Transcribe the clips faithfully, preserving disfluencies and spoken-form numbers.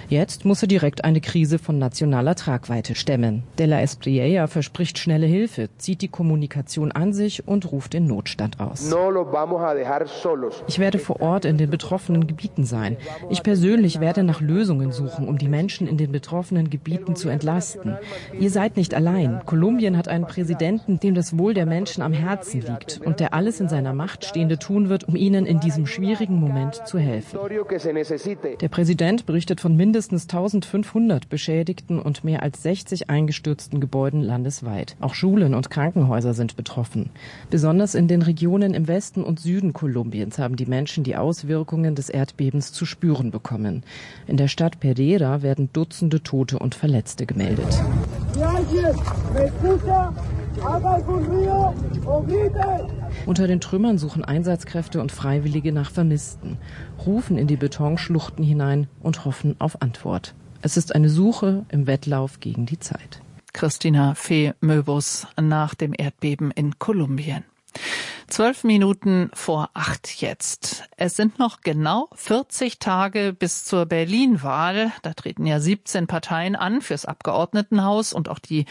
Jetzt muss er direkt eine Krise von nationaler Tragweite stemmen. De la Espriella verspricht schnelle Hilfe, zieht die Kommunikation an sich und ruft den Notstand aus. Ich werde vor Ort in den betroffenen Gebieten sein. Ich persönlich werde nach Lösungen suchen, um die Menschen in den betroffenen Gebieten zu entlasten. Ihr seid nicht allein. Kolumbien hat einen Präsidenten, dem das Wohl der Menschen am Herzen liegt und der alles in seiner Macht Stehende tun wird, um ihnen in diesem schwierigen Moment zu helfen. Der Präsident berichtet von mindestens eintausendfünfhundert beschädigten und mehr als sechzig eingestürzten Gebäuden landesweit. Auch Schulen und Krankenhäuser sind betroffen. Besonders in den Regionen im Westen und Süden Kolumbiens haben die Menschen die Auswirkungen des Erdbebens zu spüren bekommen. In der Stadt Pereira werden Dutzende Tote und Verletzte gemeldet. Unter den Trümmern suchen Einsatzkräfte und Freiwillige nach Vermissten, rufen in die Betonschluchten hinein und hoffen auf Antwort. Es ist eine Suche im Wettlauf gegen die Zeit. Christina Fee-Möbus nach dem Erdbeben in Kolumbien. Zwölf Minuten vor acht jetzt. Es sind noch genau vierzig Tage bis zur Berlin-Wahl. Da treten ja siebzehn Parteien an fürs Abgeordnetenhaus und auch die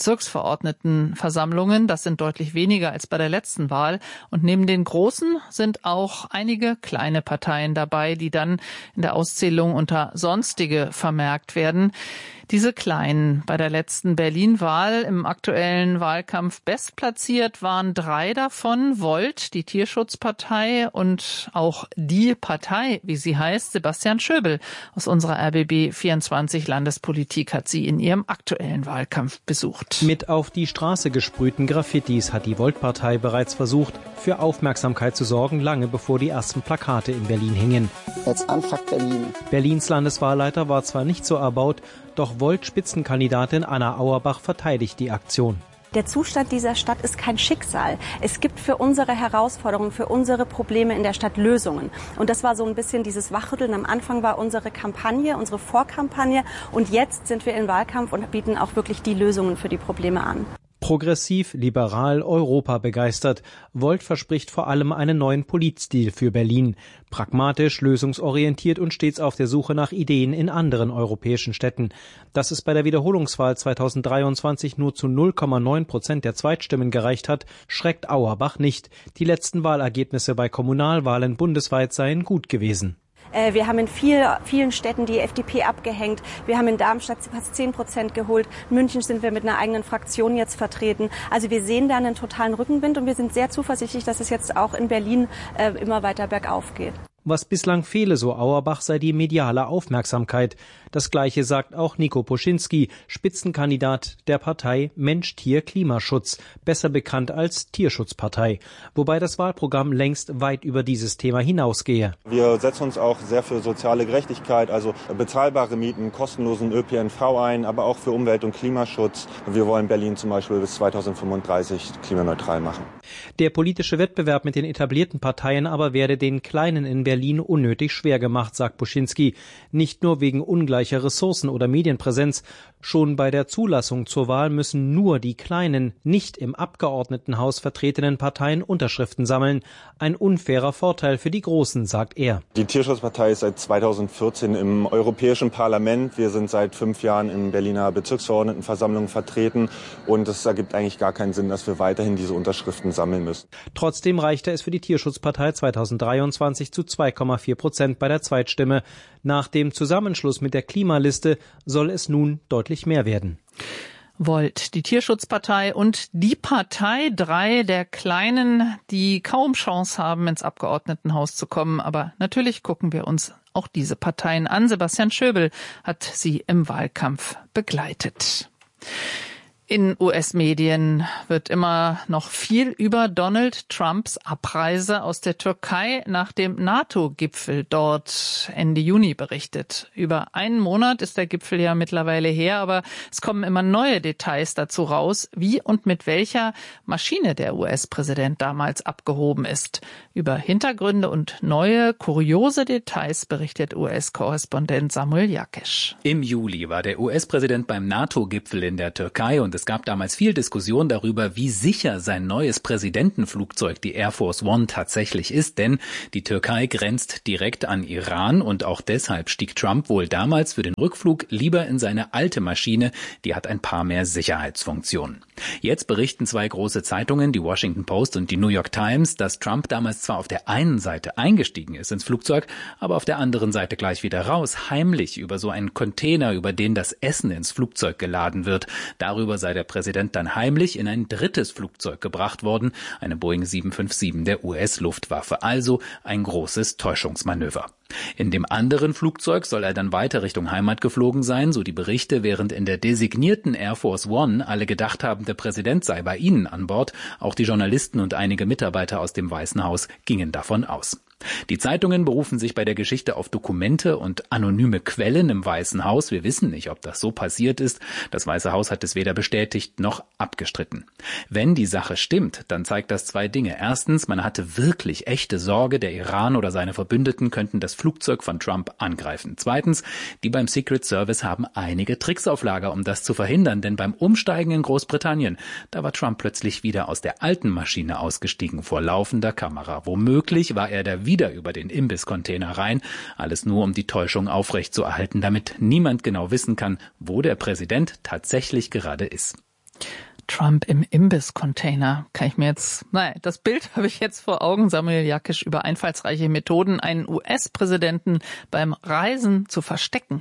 Bezirksverordnetenversammlungen. Das sind deutlich weniger als bei der letzten Wahl. Und neben den großen sind auch einige kleine Parteien dabei, die dann in der Auszählung unter Sonstige vermerkt werden. Diese kleinen bei der letzten Berlin-Wahl im aktuellen Wahlkampf bestplatziert waren drei davon. Volt, die Tierschutzpartei und auch die Partei, wie sie heißt, Sebastian Schöbel aus unserer R B B vierundzwanzig Landespolitik hat sie in ihrem aktuellen Wahlkampf besucht. Mit auf die Straße gesprühten Graffitis hat die Volt-Partei bereits versucht, für Aufmerksamkeit zu sorgen, lange bevor die ersten Plakate in Berlin hingen. Jetzt anfängt Berlin. Berlins Landeswahlleiter war zwar nicht so erbaut, doch Volt-Spitzenkandidatin Anna Auerbach verteidigt die Aktion. Der Zustand dieser Stadt ist kein Schicksal. Es gibt für unsere Herausforderungen, für unsere Probleme in der Stadt Lösungen. Und das war so ein bisschen dieses Wachrütteln. Am Anfang war unsere Kampagne, unsere Vorkampagne. Und jetzt sind wir im Wahlkampf und bieten auch wirklich die Lösungen für die Probleme an. Progressiv, liberal, Europa begeistert. Volt verspricht vor allem einen neuen Politstil für Berlin. Pragmatisch, lösungsorientiert und stets auf der Suche nach Ideen in anderen europäischen Städten. Dass es bei der Wiederholungswahl zweitausenddreiundzwanzig nur zu null Komma neun Prozent der Zweitstimmen gereicht hat, schreckt Auerbach nicht. Die letzten Wahlergebnisse bei Kommunalwahlen bundesweit seien gut gewesen. Wir haben in viel, vielen Städten die F D P abgehängt. Wir haben in Darmstadt fast zehn Prozent geholt. In München sind wir mit einer eigenen Fraktion jetzt vertreten. Also wir sehen da einen totalen Rückenwind und wir sind sehr zuversichtlich, dass es jetzt auch in Berlin äh, immer weiter bergauf geht. Was bislang fehle, so Auerbach, sei die mediale Aufmerksamkeit. Das Gleiche sagt auch Nico Poschinski, Spitzenkandidat der Partei Mensch-Tier-Klimaschutz, besser bekannt als Tierschutzpartei, wobei das Wahlprogramm längst weit über dieses Thema hinausgehe. Wir setzen uns auch sehr für soziale Gerechtigkeit, also bezahlbare Mieten, kostenlosen Ö P N V ein, aber auch für Umwelt- und Klimaschutz. Wir wollen Berlin zum Beispiel bis zweitausendfünfunddreißig klimaneutral machen. Der politische Wettbewerb mit den etablierten Parteien aber werde den Kleinen in Berlin unnötig schwer gemacht, sagt Poschinski. Nicht nur wegen ungleicher Ressourcen oder Medienpräsenz. Schon bei der Zulassung zur Wahl müssen nur die kleinen, nicht im Abgeordnetenhaus vertretenen Parteien Unterschriften sammeln. Ein unfairer Vorteil für die Großen, sagt er. Die Tierschutzpartei ist seit zweitausendvierzehn im Europäischen Parlament. Wir sind seit fünf Jahren in Berliner Bezirksverordnetenversammlung vertreten. Und es ergibt eigentlich gar keinen Sinn, dass wir weiterhin diese Unterschriften sammeln müssen. Trotzdem reichte es für die Tierschutzpartei zweitausenddreiundzwanzig zu zwei Komma vier Prozent bei der Zweitstimme. Nach dem Zusammenschluss mit der Klimaliste soll es nun deutlich mehr werden. Volt, die Tierschutzpartei und die Partei, drei der Kleinen, die kaum Chance haben, ins Abgeordnetenhaus zu kommen. Aber natürlich gucken wir uns auch diese Parteien an. Sebastian Schöbel hat sie im Wahlkampf begleitet. In U S-Medien wird immer noch viel über Donald Trumps Abreise aus der Türkei nach dem NATO-Gipfel dort Ende Juni berichtet. Über einen Monat ist der Gipfel ja mittlerweile her, aber es kommen immer neue Details dazu raus, wie und mit welcher Maschine der U S-Präsident damals abgehoben ist. Über Hintergründe und neue, kuriose Details berichtet U S-Korrespondent Samuel Jakesch. Im Juli war der U S-Präsident beim NATO-Gipfel in der Türkei und Und es gab damals viel Diskussion darüber, wie sicher sein neues Präsidentenflugzeug, die Air Force One, tatsächlich ist. Denn die Türkei grenzt direkt an Iran und auch deshalb stieg Trump wohl damals für den Rückflug lieber in seine alte Maschine. Die hat ein paar mehr Sicherheitsfunktionen. Jetzt berichten zwei große Zeitungen, die Washington Post und die New York Times, dass Trump damals zwar auf der einen Seite eingestiegen ist ins Flugzeug, aber auf der anderen Seite gleich wieder raus, heimlich über so einen Container, über den das Essen ins Flugzeug geladen wird. Darüber sei der Präsident dann heimlich in ein drittes Flugzeug gebracht worden, eine Boeing sieben fünf sieben der U S-Luftwaffe. Also ein großes Täuschungsmanöver. In dem anderen Flugzeug soll er dann weiter Richtung Heimat geflogen sein, so die Berichte, während in der designierten Air Force One alle gedacht haben, der Präsident sei bei ihnen an Bord. Auch die Journalisten und einige Mitarbeiter aus dem Weißen Haus gingen davon aus. Die Zeitungen berufen sich bei der Geschichte auf Dokumente und anonyme Quellen im Weißen Haus. Wir wissen nicht, ob das so passiert ist. Das Weiße Haus hat es weder bestätigt noch abgestritten. Wenn die Sache stimmt, dann zeigt das zwei Dinge. Erstens, man hatte wirklich echte Sorge, der Iran oder seine Verbündeten könnten das Flugzeug von Trump angreifen. Zweitens, die beim Secret Service haben einige Tricks auf Lager, um das zu verhindern. Denn beim Umsteigen in Großbritannien, da war Trump plötzlich wieder aus der alten Maschine ausgestiegen vor laufender Kamera. Womöglich war er der wieder über den Imbisscontainer rein. Alles nur, um die Täuschung aufrechtzuerhalten, damit niemand genau wissen kann, wo der Präsident tatsächlich gerade ist. Trump im Imbisscontainer. Kann ich mir jetzt, naja, das Bild habe ich jetzt vor Augen. Samuel Jakisch über einfallsreiche Methoden, einen U S-Präsidenten beim Reisen zu verstecken.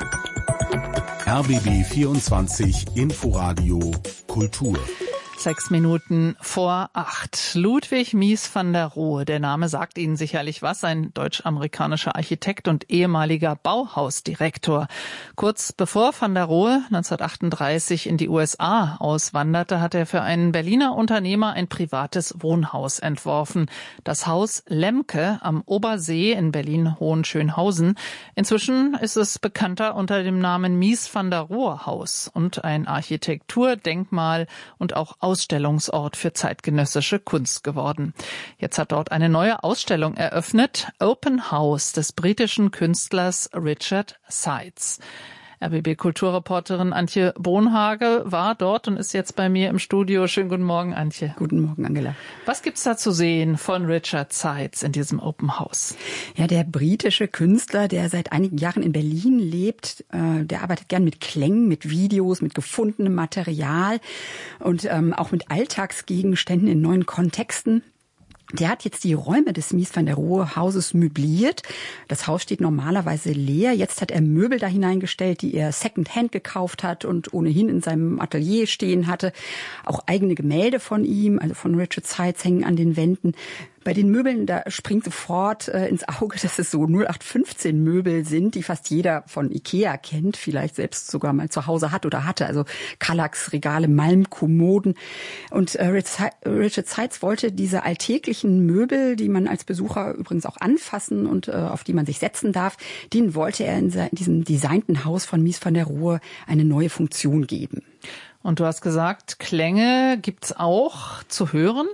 R B B vierundzwanzig Inforadio Kultur. Sechs Minuten vor acht. Ludwig Mies van der Rohe, der Name sagt Ihnen sicherlich was, ein deutsch-amerikanischer Architekt und ehemaliger Bauhausdirektor. Kurz bevor van der Rohe neunzehnhundertachtunddreißig in die U S A auswanderte, hat er für einen Berliner Unternehmer ein privates Wohnhaus entworfen. Das Haus Lemke am Obersee in Berlin-Hohenschönhausen. Inzwischen ist es bekannter unter dem Namen Mies van der Rohe Haus und ein Architekturdenkmal und auch Ausstellungsort für zeitgenössische Kunst geworden. Jetzt hat dort eine neue Ausstellung eröffnet, Open House des britischen Künstlers Richard Seitz. R B B-Kulturreporterin Antje Bonhage war dort und ist jetzt bei mir im Studio. Schönen guten Morgen, Antje. Guten Morgen, Angela. Was gibt's da zu sehen von Richard Seitz in diesem Open House? Ja, der britische Künstler, der seit einigen Jahren in Berlin lebt, äh, der arbeitet gern mit Klängen, mit Videos, mit gefundenem Material und ähm, auch mit Alltagsgegenständen in neuen Kontexten. Der hat jetzt die Räume des Mies van der Rohe Hauses möbliert. Das Haus steht normalerweise leer. Jetzt hat er Möbel da hineingestellt, die er secondhand gekauft hat und ohnehin in seinem Atelier stehen hatte. Auch eigene Gemälde von ihm, also von Richard Seitz, hängen an den Wänden. Bei den Möbeln, da springt sofort äh, ins Auge, dass es so null acht fünfzehn Möbel sind, die fast jeder von Ikea kennt, vielleicht selbst sogar mal zu Hause hat oder hatte. Also Kallax-Regale, Malmkommoden. Und äh, Richard Seitz wollte diese alltäglichen Möbel, die man als Besucher übrigens auch anfassen und äh, auf die man sich setzen darf, denen wollte er in, in diesem designten Haus von Mies van der Rohe eine neue Funktion geben. Und du hast gesagt, Klänge gibt's auch zu hören?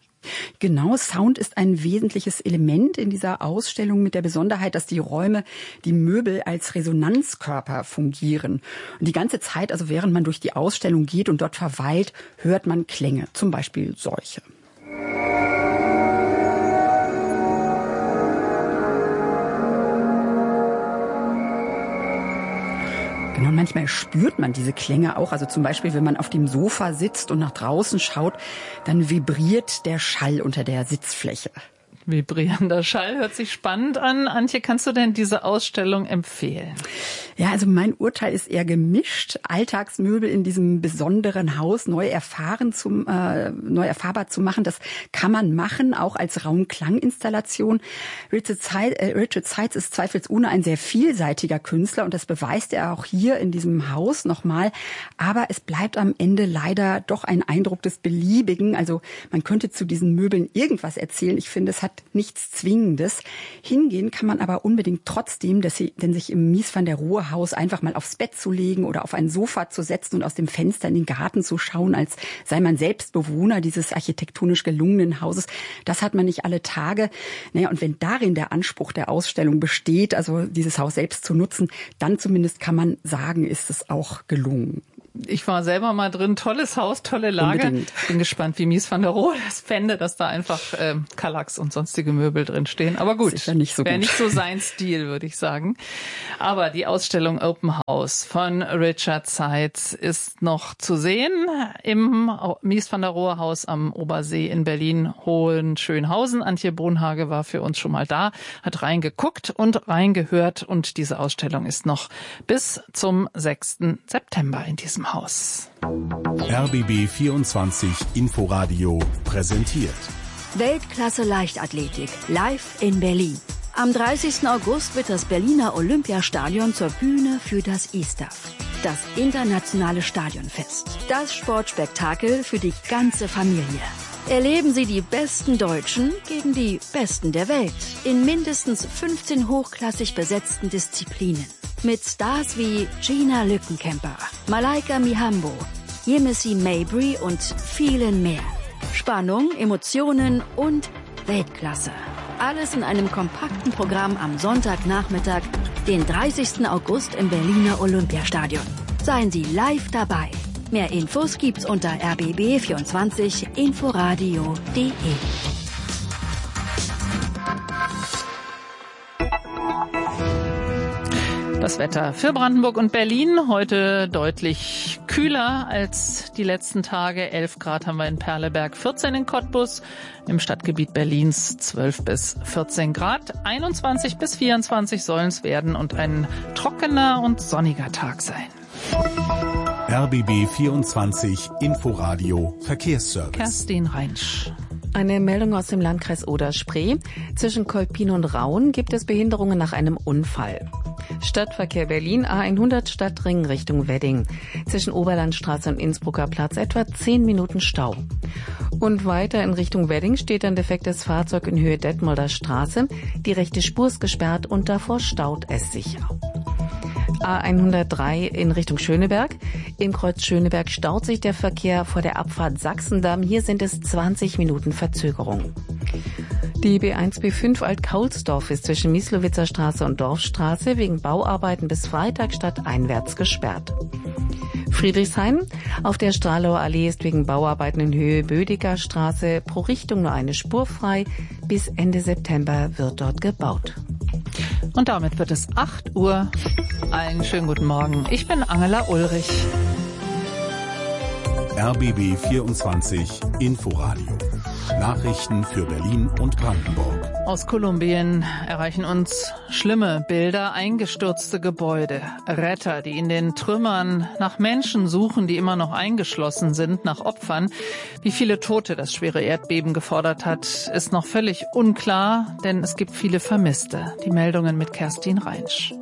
Genau, Sound ist ein wesentliches Element in dieser Ausstellung mit der Besonderheit, dass die Räume, die Möbel als Resonanzkörper fungieren. Und die ganze Zeit, also während man durch die Ausstellung geht und dort verweilt, hört man Klänge, zum Beispiel solche. Genau, manchmal spürt man diese Klänge auch. Also zum Beispiel, wenn man auf dem Sofa sitzt und nach draußen schaut, dann vibriert der Schall unter der Sitzfläche. Vibrierender Schall hört sich spannend an. Antje, kannst du denn diese Ausstellung empfehlen? Ja, also mein Urteil ist eher gemischt. Alltagsmöbel in diesem besonderen Haus neu erfahren zum, äh, neu erfahrbar zu machen, das kann man machen, auch als Raumklanginstallation. Richard Seitz, äh, Richard Seitz ist zweifelsohne ein sehr vielseitiger Künstler und das beweist er auch hier in diesem Haus nochmal. Aber es bleibt am Ende leider doch ein Eindruck des Beliebigen. Also man könnte zu diesen Möbeln irgendwas erzählen. Ich finde, es hat nichts Zwingendes. Hingehen kann man aber unbedingt trotzdem, dass sie, denn sich im Mies van der Rohe Haus einfach mal aufs Bett zu legen oder auf ein Sofa zu setzen und aus dem Fenster in den Garten zu schauen, als sei man selbst Bewohner dieses architektonisch gelungenen Hauses. Das hat man nicht alle Tage. Naja, und wenn darin der Anspruch der Ausstellung besteht, also dieses Haus selbst zu nutzen, dann zumindest kann man sagen, ist es auch gelungen. Ich war selber mal drin. Tolles Haus, tolle Lage. Unbedingt. Bin gespannt, wie Mies van der Rohe das fände, dass da einfach ähm, Kallax und sonstige Möbel drin stehen. Aber gut, sicher nicht so wäre gut. nicht so sein Stil, würde ich sagen. Aber die Ausstellung Open House von Richard Seitz ist noch zu sehen im Mies van der Rohe Haus am Obersee in Berlin Hohenschönhausen. Antje Bonhage war für uns schon mal da, hat reingeguckt und reingehört und diese Ausstellung ist noch bis zum sechsten September in diesem Haus. R B B vierundzwanzig Inforadio präsentiert. Weltklasse Leichtathletik live in Berlin. Am dreißigsten August wird das Berliner Olympiastadion zur Bühne für das I S T A F, das internationale Stadionfest. Das Sportspektakel für die ganze Familie. Erleben Sie die besten Deutschen gegen die Besten der Welt in mindestens fünfzehn hochklassig besetzten Disziplinen. Mit Stars wie Gina Lückenkämper, Malaika Mihambo, Yemisi Mabry und vielen mehr. Spannung, Emotionen und Weltklasse. Alles in einem kompakten Programm am Sonntagnachmittag, den dreißigsten August im Berliner Olympiastadion. Seien Sie live dabei. Mehr Infos gibt's unter r b b vierundzwanzig inforadio punkt de. Das Wetter für Brandenburg und Berlin heute deutlich kühler als die letzten Tage. elf Grad haben wir in Perleberg, vierzehn in Cottbus, im Stadtgebiet Berlins zwölf bis vierzehn Grad. einundzwanzig bis vierundzwanzig sollen es werden und ein trockener und sonniger Tag sein. R B B vierundzwanzig Inforadio Verkehrsservice. Kerstin Reinsch. Eine Meldung aus dem Landkreis Oder-Spree. Zwischen Kolpin und Rauen gibt es Behinderungen nach einem Unfall. Stadtverkehr Berlin A hundert Stadtring Richtung Wedding. Zwischen Oberlandstraße und Innsbrucker Platz etwa zehn Minuten Stau. Und weiter in Richtung Wedding steht ein defektes Fahrzeug in Höhe Detmolder Straße. Die rechte Spur ist gesperrt und davor staut es sich. A hundertdrei in Richtung Schöneberg. Im Kreuz Schöneberg staut sich der Verkehr vor der Abfahrt Sachsendamm. Hier sind es zwanzig Minuten Verzögerung. Die B eins B fünf Alt-Kaulsdorf ist zwischen Mieslowitzer Straße und Dorfstraße wegen Bauarbeiten bis Freitag stadteinwärts gesperrt. Friedrichshain. Auf der Stralauer Allee ist wegen Bauarbeiten in Höhe Bödiger Straße pro Richtung nur eine Spur frei. Bis Ende September wird dort gebaut. Und damit wird es acht Uhr. Einen schönen guten Morgen. Ich bin Angela Ulrich. R B B vierundzwanzig Inforadio. Nachrichten für Berlin und Brandenburg. Aus Kolumbien erreichen uns schlimme Bilder, eingestürzte Gebäude, Retter, die in den Trümmern nach Menschen suchen, die immer noch eingeschlossen sind, nach Opfern. Wie viele Tote das schwere Erdbeben gefordert hat, ist noch völlig unklar, denn es gibt viele Vermisste. Die Meldungen mit Kerstin Reinsch.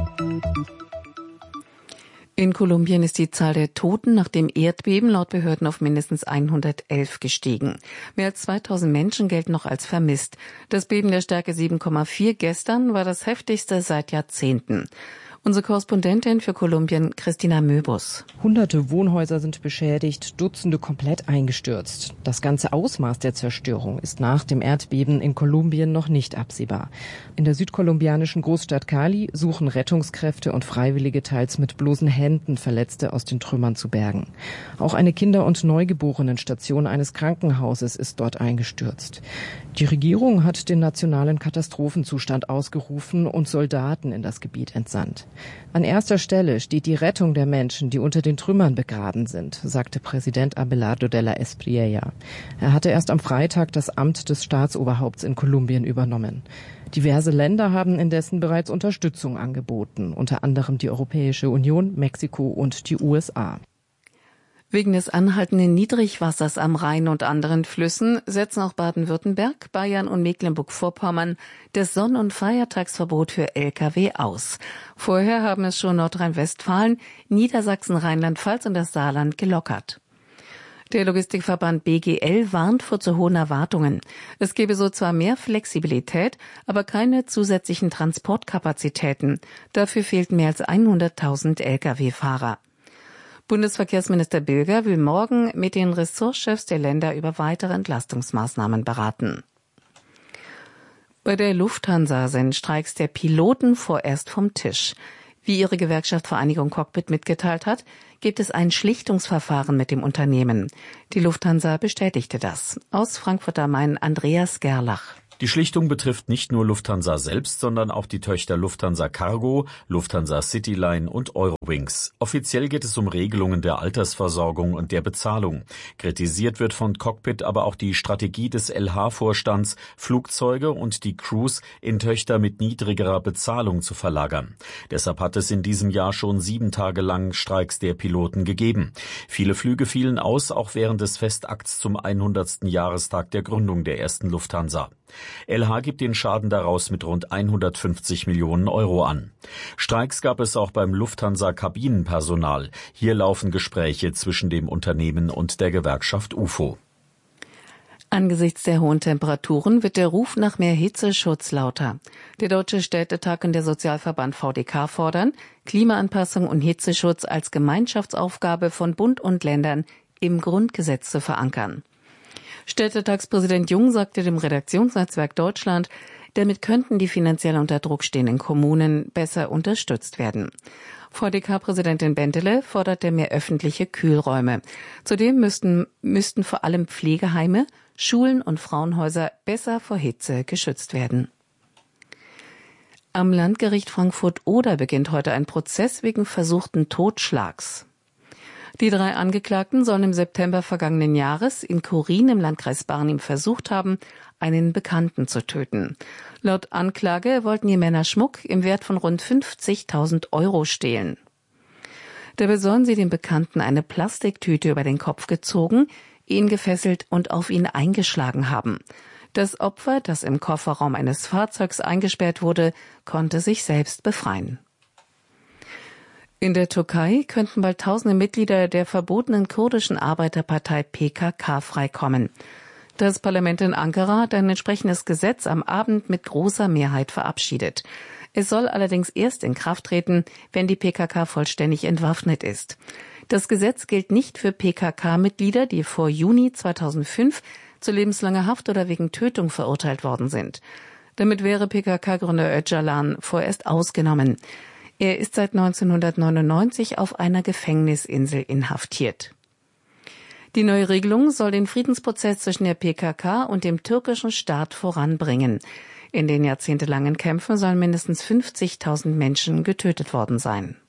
In Kolumbien ist die Zahl der Toten nach dem Erdbeben laut Behörden auf mindestens hundertelf gestiegen. Mehr als zweitausend Menschen gelten noch als vermisst. Das Beben der Stärke sieben Komma vier gestern war das heftigste seit Jahrzehnten. Unsere Korrespondentin für Kolumbien, Christina Möbus. Hunderte Wohnhäuser sind beschädigt, Dutzende komplett eingestürzt. Das ganze Ausmaß der Zerstörung ist nach dem Erdbeben in Kolumbien noch nicht absehbar. In der südkolumbianischen Großstadt Cali suchen Rettungskräfte und Freiwillige teils mit bloßen Händen Verletzte aus den Trümmern zu bergen. Auch eine Kinder- und Neugeborenenstation eines Krankenhauses ist dort eingestürzt. Die Regierung hat den nationalen Katastrophenzustand ausgerufen und Soldaten in das Gebiet entsandt. An erster Stelle steht die Rettung der Menschen, die unter den Trümmern begraben sind, sagte Präsident Abelardo de la Espriella. Er hatte erst am Freitag das Amt des Staatsoberhaupts in Kolumbien übernommen. Diverse Länder haben indessen bereits Unterstützung angeboten, unter anderem die Europäische Union, Mexiko und die U S A. Wegen des anhaltenden Niedrigwassers am Rhein und anderen Flüssen setzen auch Baden-Württemberg, Bayern und Mecklenburg-Vorpommern das Sonn- und Feiertagsverbot für L K W aus. Vorher haben es schon Nordrhein-Westfalen, Niedersachsen, Rheinland-Pfalz und das Saarland gelockert. Der Logistikverband B G L warnt vor zu hohen Erwartungen. Es gebe so zwar mehr Flexibilität, aber keine zusätzlichen Transportkapazitäten. Dafür fehlten mehr als hunderttausend L K W-Fahrer. Bundesverkehrsminister Bilger will morgen mit den Ressortchefs der Länder über weitere Entlastungsmaßnahmen beraten. Bei der Lufthansa sind Streiks der Piloten vorerst vom Tisch. Wie ihre Gewerkschaft Vereinigung Cockpit mitgeteilt hat, gibt es ein Schlichtungsverfahren mit dem Unternehmen. Die Lufthansa bestätigte das. Aus Frankfurt am Main Andreas Gerlach. Die Schlichtung betrifft nicht nur Lufthansa selbst, sondern auch die Töchter Lufthansa Cargo, Lufthansa Cityline und Eurowings. Offiziell geht es um Regelungen der Altersversorgung und der Bezahlung. Kritisiert wird von Cockpit aber auch die Strategie des L H-Vorstands, Flugzeuge und die Crews in Töchter mit niedrigerer Bezahlung zu verlagern. Deshalb hat es in diesem Jahr schon sieben Tage lang Streiks der Piloten gegeben. Viele Flüge fielen aus, auch während des Festakts zum hundertsten Jahrestag der Gründung der ersten Lufthansa. L H gibt den Schaden daraus mit rund hundertfünfzig Millionen Euro an. Streiks gab es auch beim Lufthansa-Kabinenpersonal. Hier laufen Gespräche zwischen dem Unternehmen und der Gewerkschaft U F O. Angesichts der hohen Temperaturen wird der Ruf nach mehr Hitzeschutz lauter. Der Deutsche Städtetag und der Sozialverband V D K fordern, Klimaanpassung und Hitzeschutz als Gemeinschaftsaufgabe von Bund und Ländern im Grundgesetz zu verankern. Städtetagspräsident Jung sagte dem Redaktionsnetzwerk Deutschland, damit könnten die finanziell unter Druck stehenden Kommunen besser unterstützt werden. V D K-Präsidentin Bentele forderte mehr öffentliche Kühlräume. Zudem müssten, müssten vor allem Pflegeheime, Schulen und Frauenhäuser besser vor Hitze geschützt werden. Am Landgericht Frankfurt-Oder beginnt heute ein Prozess wegen versuchten Totschlags. Die drei Angeklagten sollen im September vergangenen Jahres in Kurin im Landkreis Barnim versucht haben, einen Bekannten zu töten. Laut Anklage wollten die Männer Schmuck im Wert von rund fünfzigtausend Euro stehlen. Dabei sollen sie dem Bekannten eine Plastiktüte über den Kopf gezogen, ihn gefesselt und auf ihn eingeschlagen haben. Das Opfer, das im Kofferraum eines Fahrzeugs eingesperrt wurde, konnte sich selbst befreien. In der Türkei könnten bald tausende Mitglieder der verbotenen kurdischen Arbeiterpartei P K K freikommen. Das Parlament in Ankara hat ein entsprechendes Gesetz am Abend mit großer Mehrheit verabschiedet. Es soll allerdings erst in Kraft treten, wenn die P K K vollständig entwaffnet ist. Das Gesetz gilt nicht für P K K-Mitglieder, die vor Juni zweitausendfünf zu lebenslanger Haft oder wegen Tötung verurteilt worden sind. Damit wäre P K K-Gründer Öcalan vorerst ausgenommen. Er ist seit neunzehnhundertneunundneunzig auf einer Gefängnisinsel inhaftiert. Die neue Regelung soll den Friedensprozess zwischen der P K K und dem türkischen Staat voranbringen. In den jahrzehntelangen Kämpfen sollen mindestens fünfzigtausend Menschen getötet worden sein.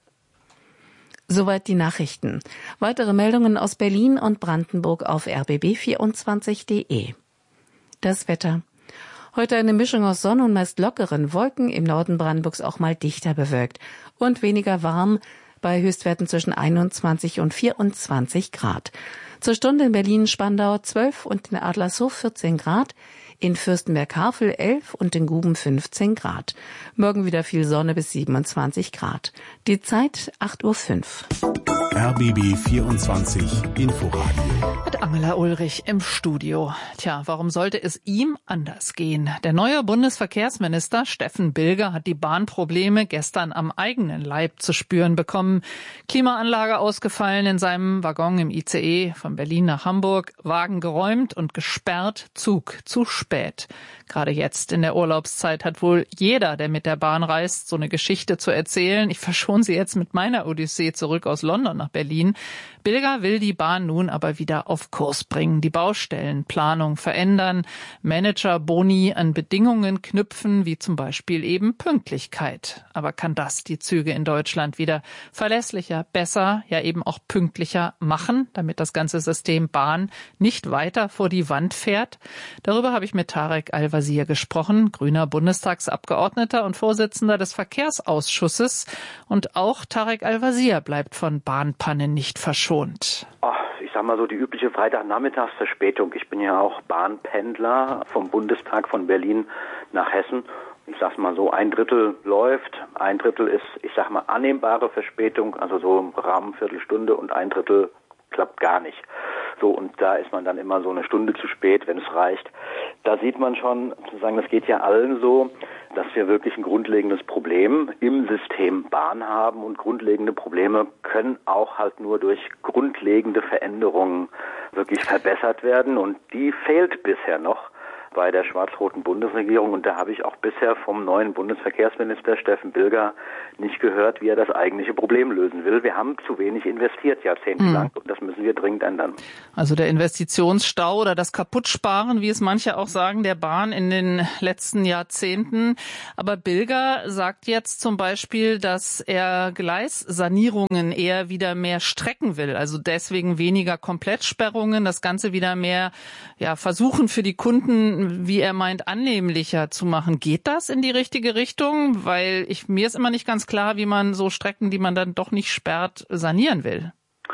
Soweit die Nachrichten. Weitere Meldungen aus Berlin und Brandenburg auf r b b vierundzwanzig punkt de. Das Wetter. Heute eine Mischung aus Sonne und meist lockeren Wolken, im Norden Brandenburgs auch mal dichter bewölkt und weniger warm bei Höchstwerten zwischen einundzwanzig und vierundzwanzig Grad. Zur Stunde in Berlin-Spandau zwölf und in Adlershof vierzehn Grad, in Fürstenberg-Havel elf und in Guben fünfzehn Grad. Morgen wieder viel Sonne bis siebenundzwanzig Grad. Die Zeit acht Uhr fünf. R B B vierundzwanzig Inforadio. Mit Angela Ulrich im Studio. Tja, warum sollte es ihm anders gehen? Der neue Bundesverkehrsminister Steffen Bilger hat die Bahnprobleme gestern am eigenen Leib zu spüren bekommen. Klimaanlage ausgefallen in seinem Waggon im I C E von Berlin nach Hamburg, Wagen geräumt und gesperrt, Zug zu spät. Gerade jetzt in der Urlaubszeit hat wohl jeder, der mit der Bahn reist, so eine Geschichte zu erzählen. Ich verschone sie jetzt mit meiner Odyssee zurück aus London nach Berlin. Bilger will die Bahn nun aber wieder auf Kurs bringen, die Baustellenplanung verändern, Managerboni an Bedingungen knüpfen, wie zum Beispiel eben Pünktlichkeit. Aber kann das die Züge in Deutschland wieder verlässlicher, besser, ja eben auch pünktlicher machen, damit das ganze System Bahn nicht weiter vor die Wand fährt? Darüber habe ich mit Tarek Al-Wazir gesprochen, grüner Bundestagsabgeordneter und Vorsitzender des Verkehrsausschusses. Und auch Tarek Al-Wazir bleibt von Bahnpannen nicht verschont. Ach, ich sag mal so die übliche Freitagnachmittagsverspätung. Ich bin ja auch Bahnpendler vom Bundestag von Berlin nach Hessen. Ich sag's mal so, ein Drittel läuft, ein Drittel ist, ich sag mal, annehmbare Verspätung, also so im Rahmen Viertelstunde, und ein Drittel klappt gar nicht. So, und da ist man dann immer so eine Stunde zu spät, wenn es reicht. Da sieht man schon, sozusagen, das geht ja allen so, dass wir wirklich ein grundlegendes Problem im System Bahn haben, und grundlegende Probleme können auch halt nur durch grundlegende Veränderungen wirklich verbessert werden, und die fehlt bisher noch. bei der schwarz-roten Bundesregierung und da habe ich auch bisher vom neuen Bundesverkehrsminister Steffen Bilger nicht gehört, wie er das eigentliche Problem lösen will. Wir haben zu wenig investiert jahrzehntelang mhm. und das müssen wir dringend ändern. Also der Investitionsstau oder das Kaputtsparen, wie es manche auch sagen, der Bahn in den letzten Jahrzehnten. Aber Bilger sagt jetzt zum Beispiel, dass er Gleissanierungen eher wieder mehr strecken will. Also deswegen weniger Komplettsperrungen, das Ganze wieder mehr ja, versuchen für die Kunden, wie er meint, annehmlicher zu machen. Geht das in die richtige Richtung? Weil ich, mir ist immer nicht ganz klar, wie man so Strecken, die man dann doch nicht sperrt, sanieren will.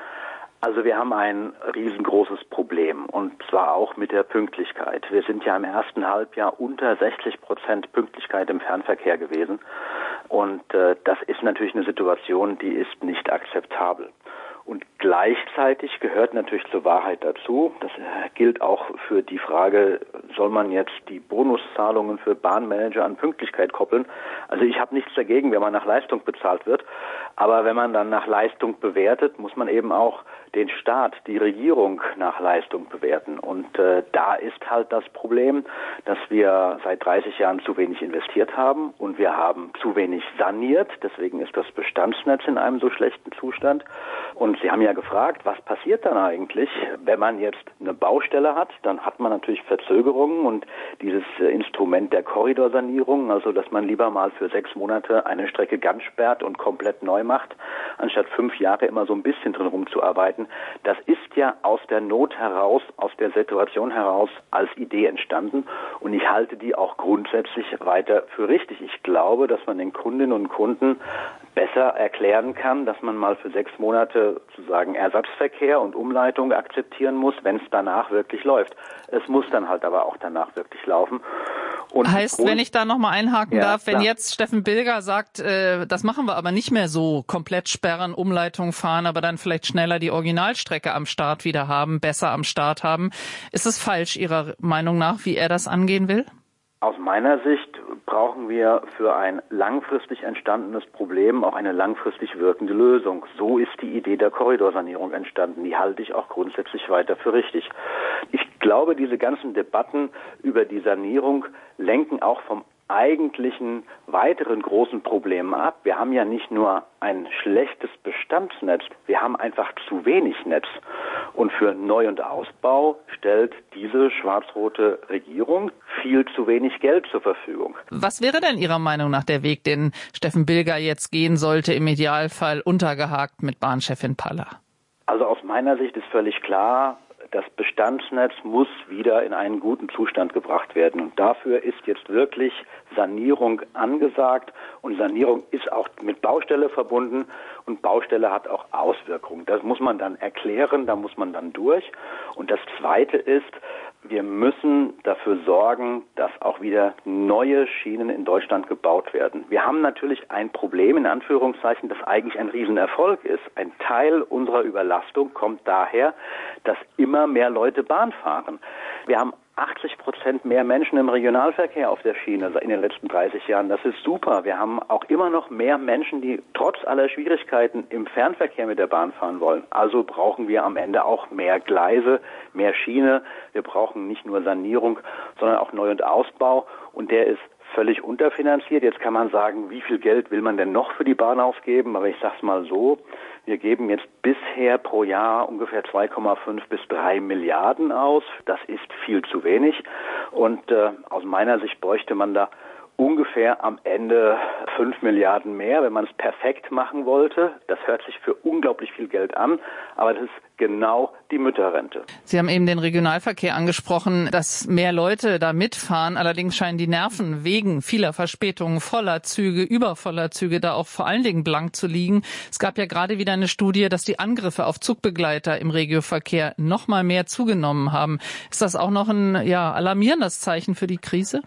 Also wir haben ein riesengroßes Problem und zwar auch mit der Pünktlichkeit. Wir sind ja im ersten Halbjahr unter sechzig Prozent Pünktlichkeit im Fernverkehr gewesen und äh, das ist natürlich eine Situation, die ist nicht akzeptabel. Und gleichzeitig gehört natürlich zur Wahrheit dazu, das gilt auch für die Frage, soll man jetzt die Bonuszahlungen für Bahnmanager an Pünktlichkeit koppeln? Also ich habe nichts dagegen, wenn man nach Leistung bezahlt wird, aber wenn man dann nach Leistung bewertet, muss man eben auch den Staat, die Regierung nach Leistung bewerten. Und äh, da ist halt das Problem, dass wir seit dreißig Jahren zu wenig investiert haben und wir haben zu wenig saniert. Deswegen ist das Bestandsnetz in einem so schlechten Zustand. Und Sie haben ja gefragt, was passiert dann eigentlich, wenn man jetzt eine Baustelle hat? Dann hat man natürlich Verzögerungen und dieses äh, Instrument der Korridorsanierung, also dass man lieber mal für sechs Monate eine Strecke ganz sperrt und komplett neu macht, anstatt fünf Jahre immer so ein bisschen drin rumzuarbeiten. Das ist ja aus der Not heraus, aus der Situation heraus als Idee entstanden und ich halte die auch grundsätzlich weiter für richtig. Ich glaube, dass man den Kundinnen und Kunden besser erklären kann, dass man mal für sechs Monate sozusagen Ersatzverkehr und Umleitung akzeptieren muss, wenn es danach wirklich läuft. Es muss dann halt aber auch danach wirklich laufen. Und heißt, Grund, wenn ich da nochmal einhaken ja, darf, wenn klar. jetzt Steffen Bilger sagt, äh, das machen wir aber nicht mehr so, komplett sperren, Umleitung fahren, aber dann vielleicht schneller die Originalstrecke am Start wieder haben, besser am Start haben. Ist es falsch Ihrer Meinung nach, wie er das angehen will? Aus meiner Sicht brauchen wir für ein langfristig entstandenes Problem auch eine langfristig wirkende Lösung. So ist die Idee der Korridorsanierung entstanden. Die halte ich auch grundsätzlich weiter für richtig. Ich glaube, diese ganzen Debatten über die Sanierung lenken auch vom eigentlichen weiteren großen Problemen ab. Wir haben ja nicht nur ein schlechtes Bestandsnetz, wir haben einfach zu wenig Netz. Und für Neu- und Ausbau stellt diese schwarz-rote Regierung viel zu wenig Geld zur Verfügung. Was wäre denn Ihrer Meinung nach der Weg, den Steffen Bilger jetzt gehen sollte, im Idealfall untergehakt mit Bahnchefin Palla? Also aus meiner Sicht ist völlig klar, das Bestandsnetz muss wieder in einen guten Zustand gebracht werden. Und dafür ist jetzt wirklich Sanierung angesagt. Und Sanierung ist auch mit Baustelle verbunden. Und Baustelle hat auch Auswirkungen. Das muss man dann erklären, da muss man dann durch. Und das Zweite ist, wir müssen dafür sorgen, dass auch wieder neue Schienen in Deutschland gebaut werden. Wir haben natürlich ein Problem, in Anführungszeichen, das eigentlich ein Riesenerfolg ist. Ein Teil unserer Überlastung kommt daher, dass immer mehr Leute Bahn fahren. Wir haben achtzig Prozent mehr Menschen im Regionalverkehr auf der Schiene in den letzten dreißig Jahren. Das ist super. Wir haben auch immer noch mehr Menschen, die trotz aller Schwierigkeiten im Fernverkehr mit der Bahn fahren wollen. Also brauchen wir am Ende auch mehr Gleise, mehr Schiene. Wir brauchen nicht nur Sanierung, sondern auch Neu- und Ausbau. Und der ist völlig unterfinanziert. Jetzt kann man sagen, wie viel Geld will man denn noch für die Bahn ausgeben? Aber ich sag's mal so, wir geben jetzt bisher pro Jahr ungefähr zwei Komma fünf bis drei Milliarden aus. Das ist viel zu wenig. Und äh, aus meiner Sicht bräuchte man da ungefähr am Ende fünf Milliarden mehr, wenn man es perfekt machen wollte. Das hört sich für unglaublich viel Geld an, aber das ist genau die Mütterrente. Sie haben eben den Regionalverkehr angesprochen, dass mehr Leute da mitfahren. Allerdings scheinen die Nerven wegen vieler Verspätungen, voller Züge, übervoller Züge da auch vor allen Dingen blank zu liegen. Es gab ja gerade wieder eine Studie, dass die Angriffe auf Zugbegleiter im Regioverkehr noch mal mehr zugenommen haben. Ist das auch noch ein ja, alarmierendes Zeichen für die Krise?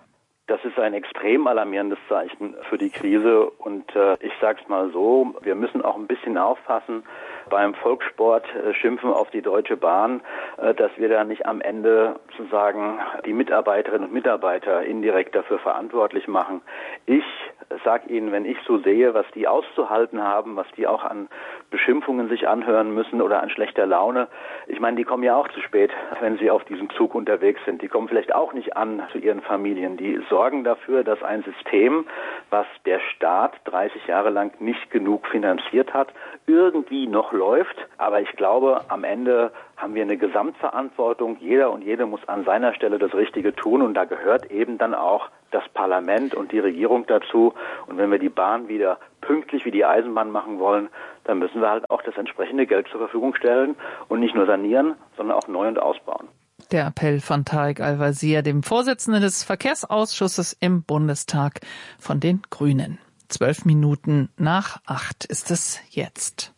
Das ist ein extrem alarmierendes Zeichen für die Krise und äh, ich sag's mal so, wir müssen auch ein bisschen aufpassen beim Volkssport äh, schimpfen auf die Deutsche Bahn, äh, dass wir da nicht am Ende sozusagen die Mitarbeiterinnen und Mitarbeiter indirekt dafür verantwortlich machen. Ich sag Ihnen, wenn ich so sehe, was die auszuhalten haben, was die auch an Beschimpfungen sich anhören müssen oder an schlechter Laune, ich meine, die kommen ja auch zu spät, wenn sie auf diesem Zug unterwegs sind. Die kommen vielleicht auch nicht an zu ihren Familien. Die sorgen dafür, dass ein System, was der Staat dreißig Jahre lang nicht genug finanziert hat, irgendwie noch läuft. Aber ich glaube, am Ende haben wir eine Gesamtverantwortung. Jeder und jede muss an seiner Stelle das Richtige tun. Und da gehört eben dann auch das Parlament und die Regierung dazu. Und wenn wir die Bahn wieder pünktlich wie die Eisenbahn machen wollen, dann müssen wir halt auch das entsprechende Geld zur Verfügung stellen und nicht nur sanieren, sondern auch neu und ausbauen. Der Appell von Tarek Al-Wazir, dem Vorsitzenden des Verkehrsausschusses im Bundestag von den Grünen. Zwölf Minuten nach acht ist es jetzt.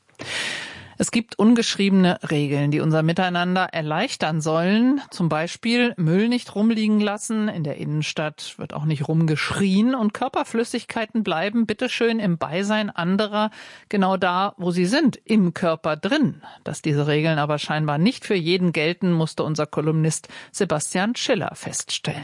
Es gibt ungeschriebene Regeln, die unser Miteinander erleichtern sollen. Zum Beispiel Müll nicht rumliegen lassen. In der Innenstadt wird auch nicht rumgeschrien. Und Körperflüssigkeiten bleiben bitteschön im Beisein anderer genau da, wo sie sind, im Körper drin. Dass diese Regeln aber scheinbar nicht für jeden gelten, musste unser Kolumnist Sebastian Schiller feststellen.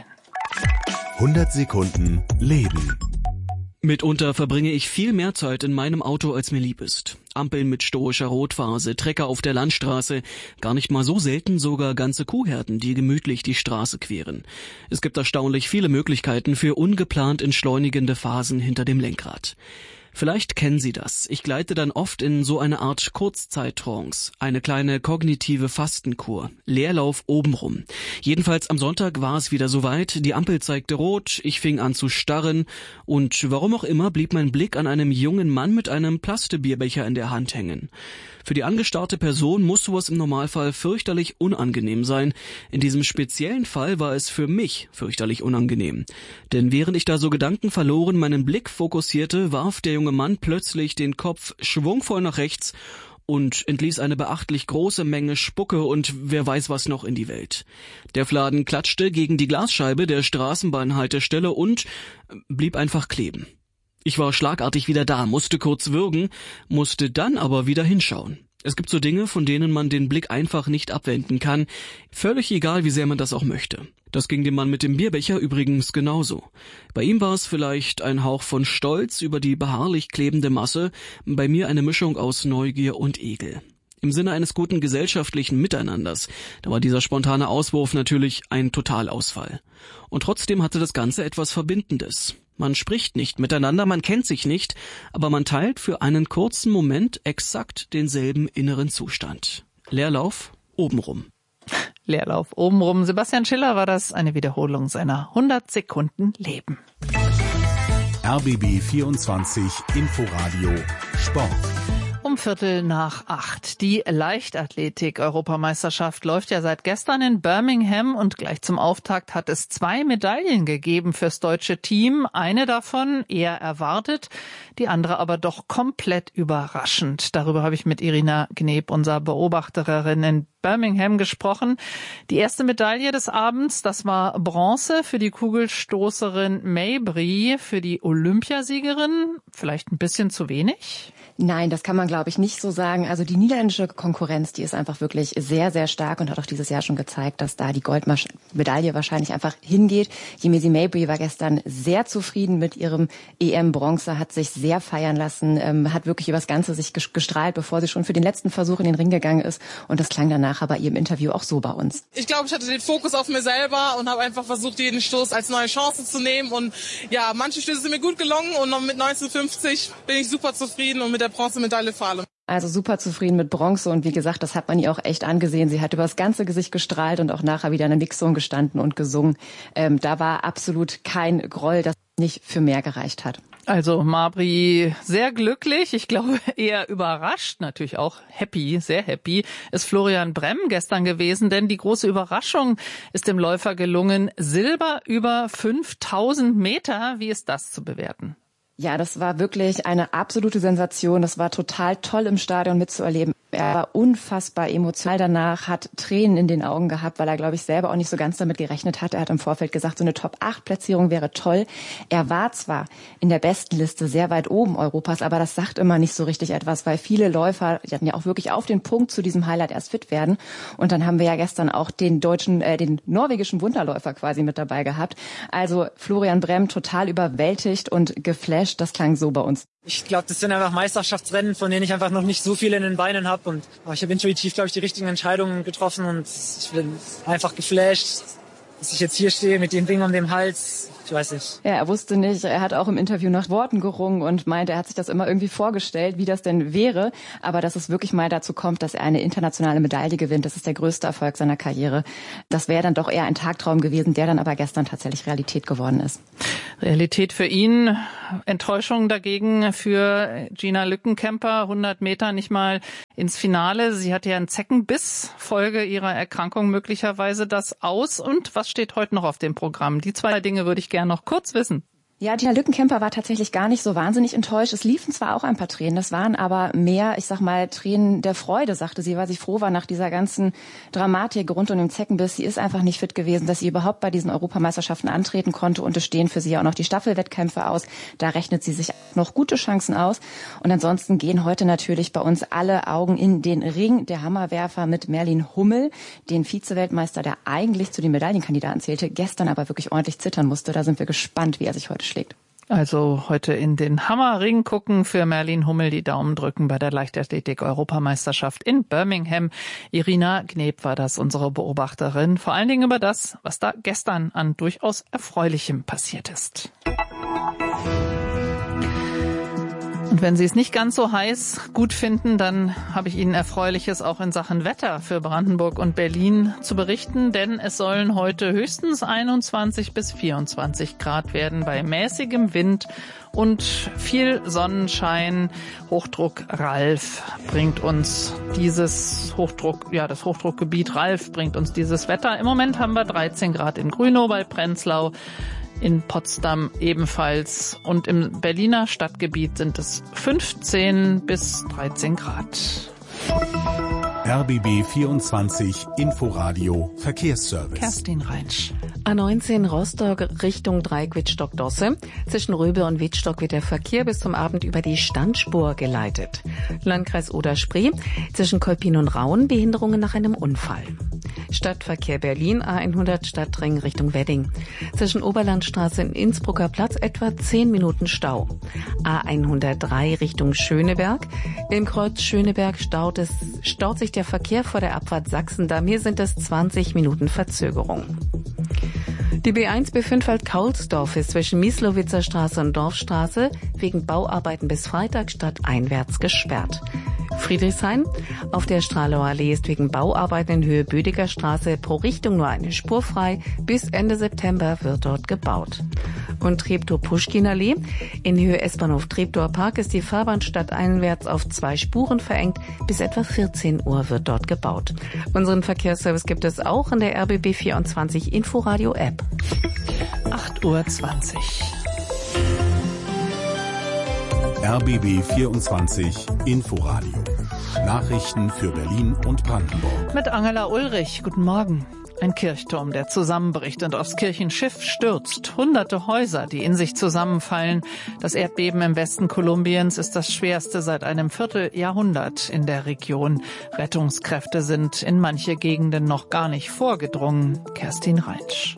hundert Sekunden Leben. Mitunter verbringe ich viel mehr Zeit in meinem Auto, als mir lieb ist. Ampeln mit stoischer Rotphase, Trecker auf der Landstraße, gar nicht mal so selten sogar ganze Kuhherden, die gemütlich die Straße queren. Es gibt erstaunlich viele Möglichkeiten für ungeplant entschleunigende Phasen hinter dem Lenkrad. Vielleicht kennen Sie das. Ich gleite dann oft in so eine Art Kurzzeittrance, eine kleine kognitive Fastenkur, Leerlauf obenrum. Jedenfalls am Sonntag war es wieder soweit, die Ampel zeigte rot, ich fing an zu starren und warum auch immer blieb mein Blick an einem jungen Mann mit einem Plastebierbecher in der Hand hängen. Für die angestarrte Person muss sowas im Normalfall fürchterlich unangenehm sein. In diesem speziellen Fall war es für mich fürchterlich unangenehm. Denn während ich da so gedankenverloren meinen Blick fokussierte, warf der junge Mann plötzlich den Kopf schwungvoll nach rechts und entließ eine beachtlich große Menge Spucke und wer weiß was noch in die Welt. Der Fladen klatschte gegen die Glasscheibe der Straßenbahnhaltestelle und blieb einfach kleben. Ich war schlagartig wieder da, musste kurz würgen, musste dann aber wieder hinschauen. Es gibt so Dinge, von denen man den Blick einfach nicht abwenden kann, völlig egal, wie sehr man das auch möchte. Das ging dem Mann mit dem Bierbecher übrigens genauso. Bei ihm war es vielleicht ein Hauch von Stolz über die beharrlich klebende Masse, bei mir eine Mischung aus Neugier und Ekel. Im Sinne eines guten gesellschaftlichen Miteinanders, da war dieser spontane Auswurf natürlich ein Totalausfall. Und trotzdem hatte das Ganze etwas Verbindendes. Man spricht nicht miteinander, man kennt sich nicht, aber man teilt für einen kurzen Moment exakt denselben inneren Zustand. Leerlauf obenrum. Leerlauf obenrum. Sebastian Schiller war das, eine Wiederholung seiner hundert Sekunden Leben. R B B vierundzwanzig Inforadio Sport. Um Viertel nach acht. Die Leichtathletik-Europameisterschaft läuft ja seit gestern in Birmingham und gleich zum Auftakt hat es zwei Medaillen gegeben fürs deutsche Team. Eine davon eher erwartet, die andere aber doch komplett überraschend. Darüber habe ich mit Irina Gneb, unserer Beobachterin in Birmingham, gesprochen. Die erste Medaille des Abends, das war Bronze für die Kugelstoßerin Mabrey, für die Olympiasiegerin. Vielleicht ein bisschen zu wenig? Nein, das kann man, glaube ich, nicht so sagen. Also die niederländische Konkurrenz, die ist einfach wirklich sehr, sehr stark und hat auch dieses Jahr schon gezeigt, dass da die Goldmedaille wahrscheinlich einfach hingeht. Jemisi Mabrey war gestern sehr zufrieden mit ihrem E M-Bronze, hat sich sehr feiern lassen, ähm, hat wirklich über das Ganze sich gestrahlt, bevor sie schon für den letzten Versuch in den Ring gegangen ist. Und das klang danach aber ihrem Interview auch so bei uns. Ich glaube, ich hatte den Fokus auf mir selber und habe einfach versucht, jeden Stoß als neue Chance zu nehmen. Und ja, manche Stöße sind mir gut gelungen und mit neunzehnhundertfünfzig bin ich super zufrieden und mit der Bronzemedaille vor allem. Also super zufrieden mit Bronze und wie gesagt, das hat man ihr auch echt angesehen. Sie hat über das ganze Gesicht gestrahlt und auch nachher wieder in der Mixzone gestanden und gesungen. Ähm, da war absolut kein Groll, das nicht für mehr gereicht hat. Also Mabrey sehr glücklich, ich glaube eher überrascht, natürlich auch happy, sehr happy, ist Florian Bremm gestern gewesen, denn die große Überraschung ist dem Läufer gelungen, Silber über fünftausend Meter. Wie ist das zu bewerten? Ja, das war wirklich eine absolute Sensation. Das war total toll im Stadion mitzuerleben. Er war unfassbar emotional danach, hat Tränen in den Augen gehabt, weil er, glaube ich, selber auch nicht so ganz damit gerechnet hat. Er hat im Vorfeld gesagt, so eine Top acht Platzierung wäre toll. Er war zwar in der Bestenliste sehr weit oben Europas, aber das sagt immer nicht so richtig etwas, weil viele Läufer, die hatten ja auch wirklich auf den Punkt zu diesem Highlight erst fit werden. Und dann haben wir ja gestern auch den deutschen, äh, den norwegischen Wunderläufer quasi mit dabei gehabt. Also Florian Brem total überwältigt und geflasht. Das klang so bei uns. Ich glaube, das sind einfach Meisterschaftsrennen, von denen ich einfach noch nicht so viele in den Beinen habe. Und ich habe intuitiv, glaube ich, die richtigen Entscheidungen getroffen. Und ich bin einfach geflasht, dass ich jetzt hier stehe mit dem Ding um den Hals. Ich weiß nicht. Ja, er wusste nicht. Er hat auch im Interview nach Worten gerungen und meinte, er hat sich das immer irgendwie vorgestellt, wie das denn wäre. Aber dass es wirklich mal dazu kommt, dass er eine internationale Medaille gewinnt, das ist der größte Erfolg seiner Karriere. Das wäre dann doch eher ein Tagtraum gewesen, der dann aber gestern tatsächlich Realität geworden ist. Realität für ihn, Enttäuschung dagegen für Gina Lückenkämper, hundert Meter nicht mal ins Finale. Sie hatte ja einen Zeckenbiss, Folge ihrer Erkrankung möglicherweise das aus. Und was steht heute noch auf dem Programm? Die zwei Dinge würde ich gerne noch kurz wissen. Ja, Gina Lückenkämper war tatsächlich gar nicht so wahnsinnig enttäuscht. Es liefen zwar auch ein paar Tränen, das waren aber mehr, ich sag mal, Tränen der Freude, sagte sie, weil sie froh war nach dieser ganzen Dramatik rund um den Zeckenbiss. Sie ist einfach nicht fit gewesen, dass sie überhaupt bei diesen Europameisterschaften antreten konnte, und es stehen für sie ja auch noch die Staffelwettkämpfe aus. Da rechnet sie sich noch gute Chancen aus. Und ansonsten gehen heute natürlich bei uns alle Augen in den Ring. Der Hammerwerfer mit Merlin Hummel, den Vize-Weltmeister, der eigentlich zu den Medaillenkandidaten zählte, gestern aber wirklich ordentlich zittern musste. Da sind wir gespannt, wie er sich heute schlägt. Also heute in den Hammerring gucken, für Merlin Hummel die Daumen drücken bei der Leichtathletik-Europameisterschaft in Birmingham. Irina Gneb war das, unsere Beobachterin, vor allen Dingen über das, was da gestern an durchaus Erfreulichem passiert ist. Und wenn Sie es nicht ganz so heiß gut finden, dann habe ich Ihnen Erfreuliches auch in Sachen Wetter für Brandenburg und Berlin zu berichten, denn es sollen heute höchstens einundzwanzig bis vierundzwanzig Grad werden bei mäßigem Wind und viel Sonnenschein. Hochdruck Ralf bringt uns dieses Hochdruck, ja, das Hochdruckgebiet Ralf bringt uns dieses Wetter. Im Moment haben wir dreizehn Grad in Grünow bei Prenzlau. In Potsdam ebenfalls, und im Berliner Stadtgebiet sind es fünfzehn bis dreizehn Grad. R B B vierundzwanzig Inforadio Verkehrsservice. Kerstin Reinsch. A neunzehn Rostock Richtung Dreieck Wittstock-Dosse. Zwischen Röbe und Wittstock wird der Verkehr bis zum Abend über die Standspur geleitet. Landkreis Oder-Spree. Zwischen Kolpin und Rauen Behinderungen nach einem Unfall. Stadtverkehr Berlin A hundert Stadtring Richtung Wedding. Zwischen Oberlandstraße und Innsbrucker Platz etwa zehn Minuten Stau. A hundertdrei Richtung Schöneberg. Im Kreuz Schöneberg staut, es, staut sich der Verkehr vor der Abfahrt Sachsendamm. Hier sind es zwanzig Minuten Verzögerung. Die B eins B fünf Wald-Kaulsdorf ist zwischen Mieslowitzer Straße und Dorfstraße wegen Bauarbeiten bis Freitag stadteinwärts gesperrt. Friedrichshain. Auf der Strahlower Allee ist wegen Bauarbeiten in Höhe Bödecker Straße pro Richtung nur eine Spur frei. Bis Ende September wird dort gebaut. Und Treptow-Puschkin-Allee. In Höhe S-Bahnhof Treptower Park ist die Fahrbahn stadteinwärts auf zwei Spuren verengt. Bis etwa vierzehn Uhr wird dort gebaut. Unseren Verkehrsservice gibt es auch in der R B B vierundzwanzig Inforadio-App. acht Uhr zwanzig. R B B vierundzwanzig Inforadio. Nachrichten für Berlin und Brandenburg. Mit Angela Ulrich. Guten Morgen. Ein Kirchturm, der zusammenbricht und aufs Kirchenschiff stürzt. Hunderte Häuser, die in sich zusammenfallen. Das Erdbeben im Westen Kolumbiens ist das schwerste seit einem Vierteljahrhundert in der Region. Rettungskräfte sind in manche Gegenden noch gar nicht vorgedrungen. Kerstin Reinsch.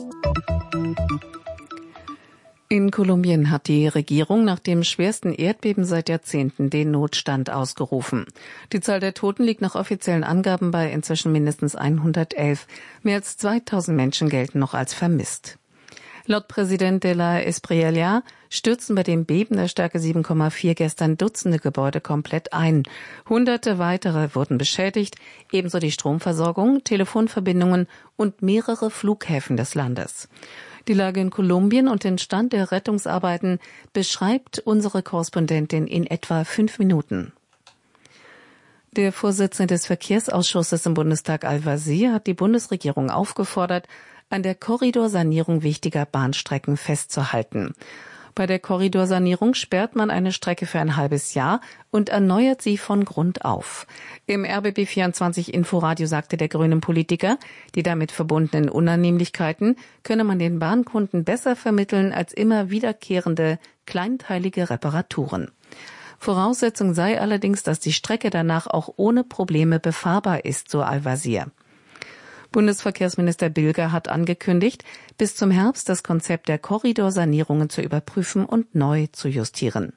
In Kolumbien hat die Regierung nach dem schwersten Erdbeben seit Jahrzehnten den Notstand ausgerufen. Die Zahl der Toten liegt nach offiziellen Angaben bei inzwischen mindestens hundertelf. Mehr als zweitausend Menschen gelten noch als vermisst. Laut Präsident de la Espriella stürzten bei dem Beben der Stärke sieben Komma vier gestern Dutzende Gebäude komplett ein. Hunderte weitere wurden beschädigt, ebenso die Stromversorgung, Telefonverbindungen und mehrere Flughäfen des Landes. Die Lage in Kolumbien und den Stand der Rettungsarbeiten beschreibt unsere Korrespondentin in etwa fünf Minuten. Der Vorsitzende des Verkehrsausschusses im Bundestag Al-Wazir hat die Bundesregierung aufgefordert, an der Korridorsanierung wichtiger Bahnstrecken festzuhalten. Bei der Korridorsanierung sperrt man eine Strecke für ein halbes Jahr und erneuert sie von Grund auf. Im R B B vierundzwanzig Inforadio sagte der grünen Politiker, die damit verbundenen Unannehmlichkeiten könne man den Bahnkunden besser vermitteln als immer wiederkehrende kleinteilige Reparaturen. Voraussetzung sei allerdings, dass die Strecke danach auch ohne Probleme befahrbar ist, so Al-Wazir. Bundesverkehrsminister Bilger hat angekündigt, bis zum Herbst das Konzept der Korridorsanierungen zu überprüfen und neu zu justieren.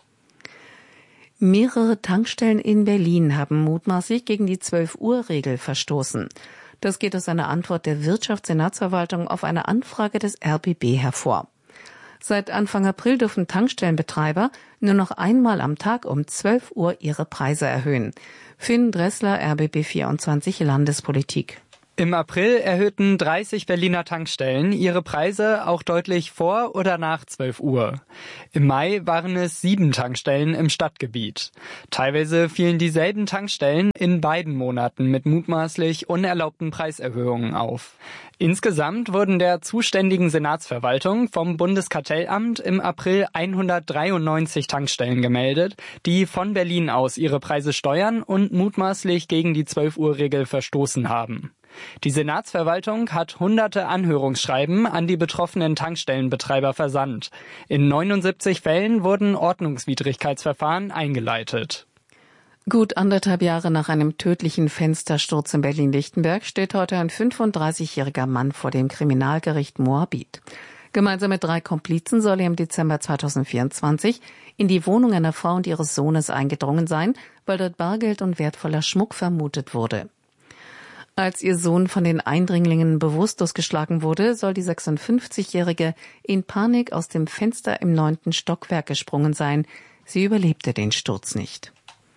Mehrere Tankstellen in Berlin haben mutmaßlich gegen die zwölf-Uhr-Regel verstoßen. Das geht aus einer Antwort der Wirtschaftssenatsverwaltung auf eine Anfrage des R B B hervor. Seit Anfang April dürfen Tankstellenbetreiber nur noch einmal am Tag um zwölf Uhr ihre Preise erhöhen. Finn Dressler, R B B vierundzwanzig Landespolitik. Im April erhöhten dreißig Berliner Tankstellen ihre Preise auch deutlich vor oder nach zwölf Uhr. Im Mai waren es sieben Tankstellen im Stadtgebiet. Teilweise fielen dieselben Tankstellen in beiden Monaten mit mutmaßlich unerlaubten Preiserhöhungen auf. Insgesamt wurden der zuständigen Senatsverwaltung vom Bundeskartellamt im April hundertdreiundneunzig Tankstellen gemeldet, die von Berlin aus ihre Preise steuern und mutmaßlich gegen die zwölf-Uhr-Regel verstoßen haben. Die Senatsverwaltung hat hunderte Anhörungsschreiben an die betroffenen Tankstellenbetreiber versandt. In neunundsiebzig Fällen wurden Ordnungswidrigkeitsverfahren eingeleitet. Gut anderthalb Jahre nach einem tödlichen Fenstersturz in Berlin-Lichtenberg steht heute ein fünfunddreißigjähriger Mann vor dem Kriminalgericht Moabit. Gemeinsam mit drei Komplizen soll er im Dezember zweitausendvierundzwanzig in die Wohnung einer Frau und ihres Sohnes eingedrungen sein, weil dort Bargeld und wertvoller Schmuck vermutet wurde. Als ihr Sohn von den Eindringlingen bewusstlos geschlagen wurde, soll die sechsundfünfzigjährige in Panik aus dem Fenster im neunten Stockwerk gesprungen sein. Sie überlebte den Sturz nicht.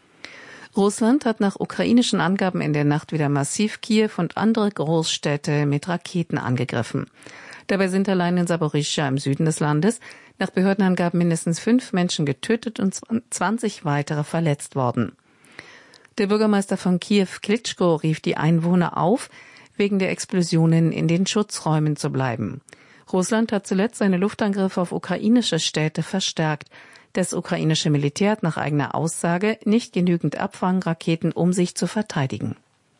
Russland hat nach ukrainischen Angaben in der Nacht wieder massiv Kiew und andere Großstädte mit Raketen angegriffen. Dabei sind allein in Saporischschja im Süden des Landes nach Behördenangaben mindestens fünf Menschen getötet und zwanzig weitere verletzt worden. Der Bürgermeister von Kiew, Klitschko, rief die Einwohner auf, wegen der Explosionen in den Schutzräumen zu bleiben. Russland hat zuletzt seine Luftangriffe auf ukrainische Städte verstärkt. Das ukrainische Militär hat nach eigener Aussage nicht genügend Abfangraketen, um sich zu verteidigen.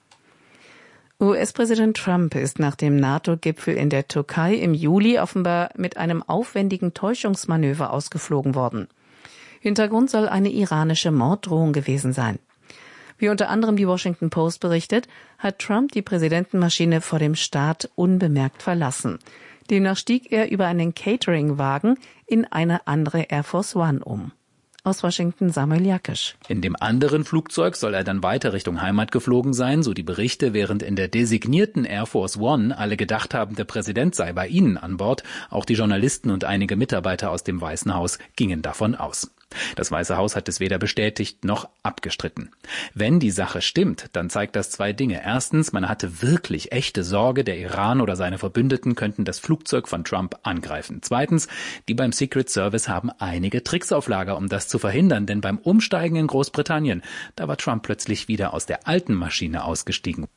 U S-Präsident Trump ist nach dem NATO-Gipfel in der Türkei im Juli offenbar mit einem aufwendigen Täuschungsmanöver ausgeflogen worden. Hintergrund soll eine iranische Morddrohung gewesen sein. Wie unter anderem die Washington Post berichtet, hat Trump die Präsidentenmaschine vor dem Start unbemerkt verlassen. Demnach stieg er über einen Catering-Wagen in eine andere Air Force One um. Aus Washington Samuel Jakisch. In dem anderen Flugzeug soll er dann weiter Richtung Heimat geflogen sein, so die Berichte, während in der designierten Air Force One alle gedacht haben, der Präsident sei bei ihnen an Bord. Auch die Journalisten und einige Mitarbeiter aus dem Weißen Haus gingen davon aus. Das Weiße Haus hat es weder bestätigt noch abgestritten. Wenn die Sache stimmt, dann zeigt das zwei Dinge. Erstens, man hatte wirklich echte Sorge, der Iran oder seine Verbündeten könnten das Flugzeug von Trump angreifen. Zweitens, die beim Secret Service haben einige Tricks auf Lager, um das zu verhindern, denn beim Umsteigen in Großbritannien, da war Trump plötzlich wieder aus der alten Maschine ausgestiegen.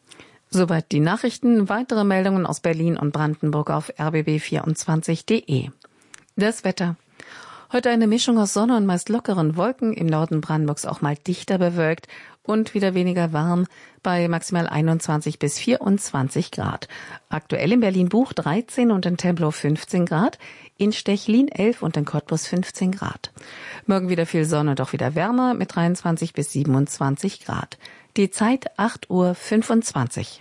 Soweit die Nachrichten. Weitere Meldungen aus Berlin und Brandenburg auf r b b vierundzwanzig punkt de. Das Wetter. Heute eine Mischung aus Sonne und meist lockeren Wolken, im Norden Brandenburgs auch mal dichter bewölkt und wieder weniger warm bei maximal einundzwanzig bis vierundzwanzig Grad. Aktuell in Berlin-Buch dreizehn und in Tempelhof fünfzehn Grad, in Stechlin elf und in Cottbus fünfzehn Grad. Morgen wieder viel Sonne und auch wieder wärmer mit dreiundzwanzig bis siebenundzwanzig Grad. Die Zeit acht Uhr fünfundzwanzig.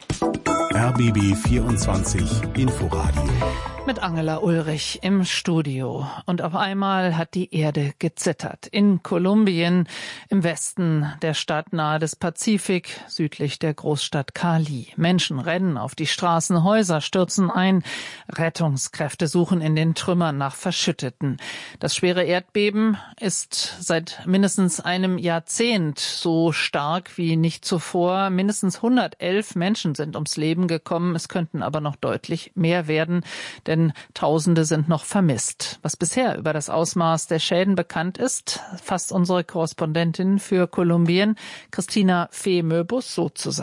R B B vierundzwanzig Inforadio. Mit Angela Ulrich im Studio. Und auf einmal hat die Erde gezittert. In Kolumbien, im Westen der Stadt nahe des Pazifik, südlich der Großstadt Cali. Menschen rennen auf die Straßen, Häuser stürzen ein. Rettungskräfte suchen in den Trümmern nach Verschütteten. Das schwere Erdbeben ist seit mindestens einem Jahrzehnt so stark wie nicht zuvor. Mindestens hundertelf Menschen sind ums Leben gekommen. Es könnten aber noch deutlich mehr werden, denn Tausende sind noch vermisst. Was bisher über das Ausmaß der Schäden bekannt ist, fasst unsere Korrespondentin für Kolumbien, Christina Fee-Möbus, so zusammen.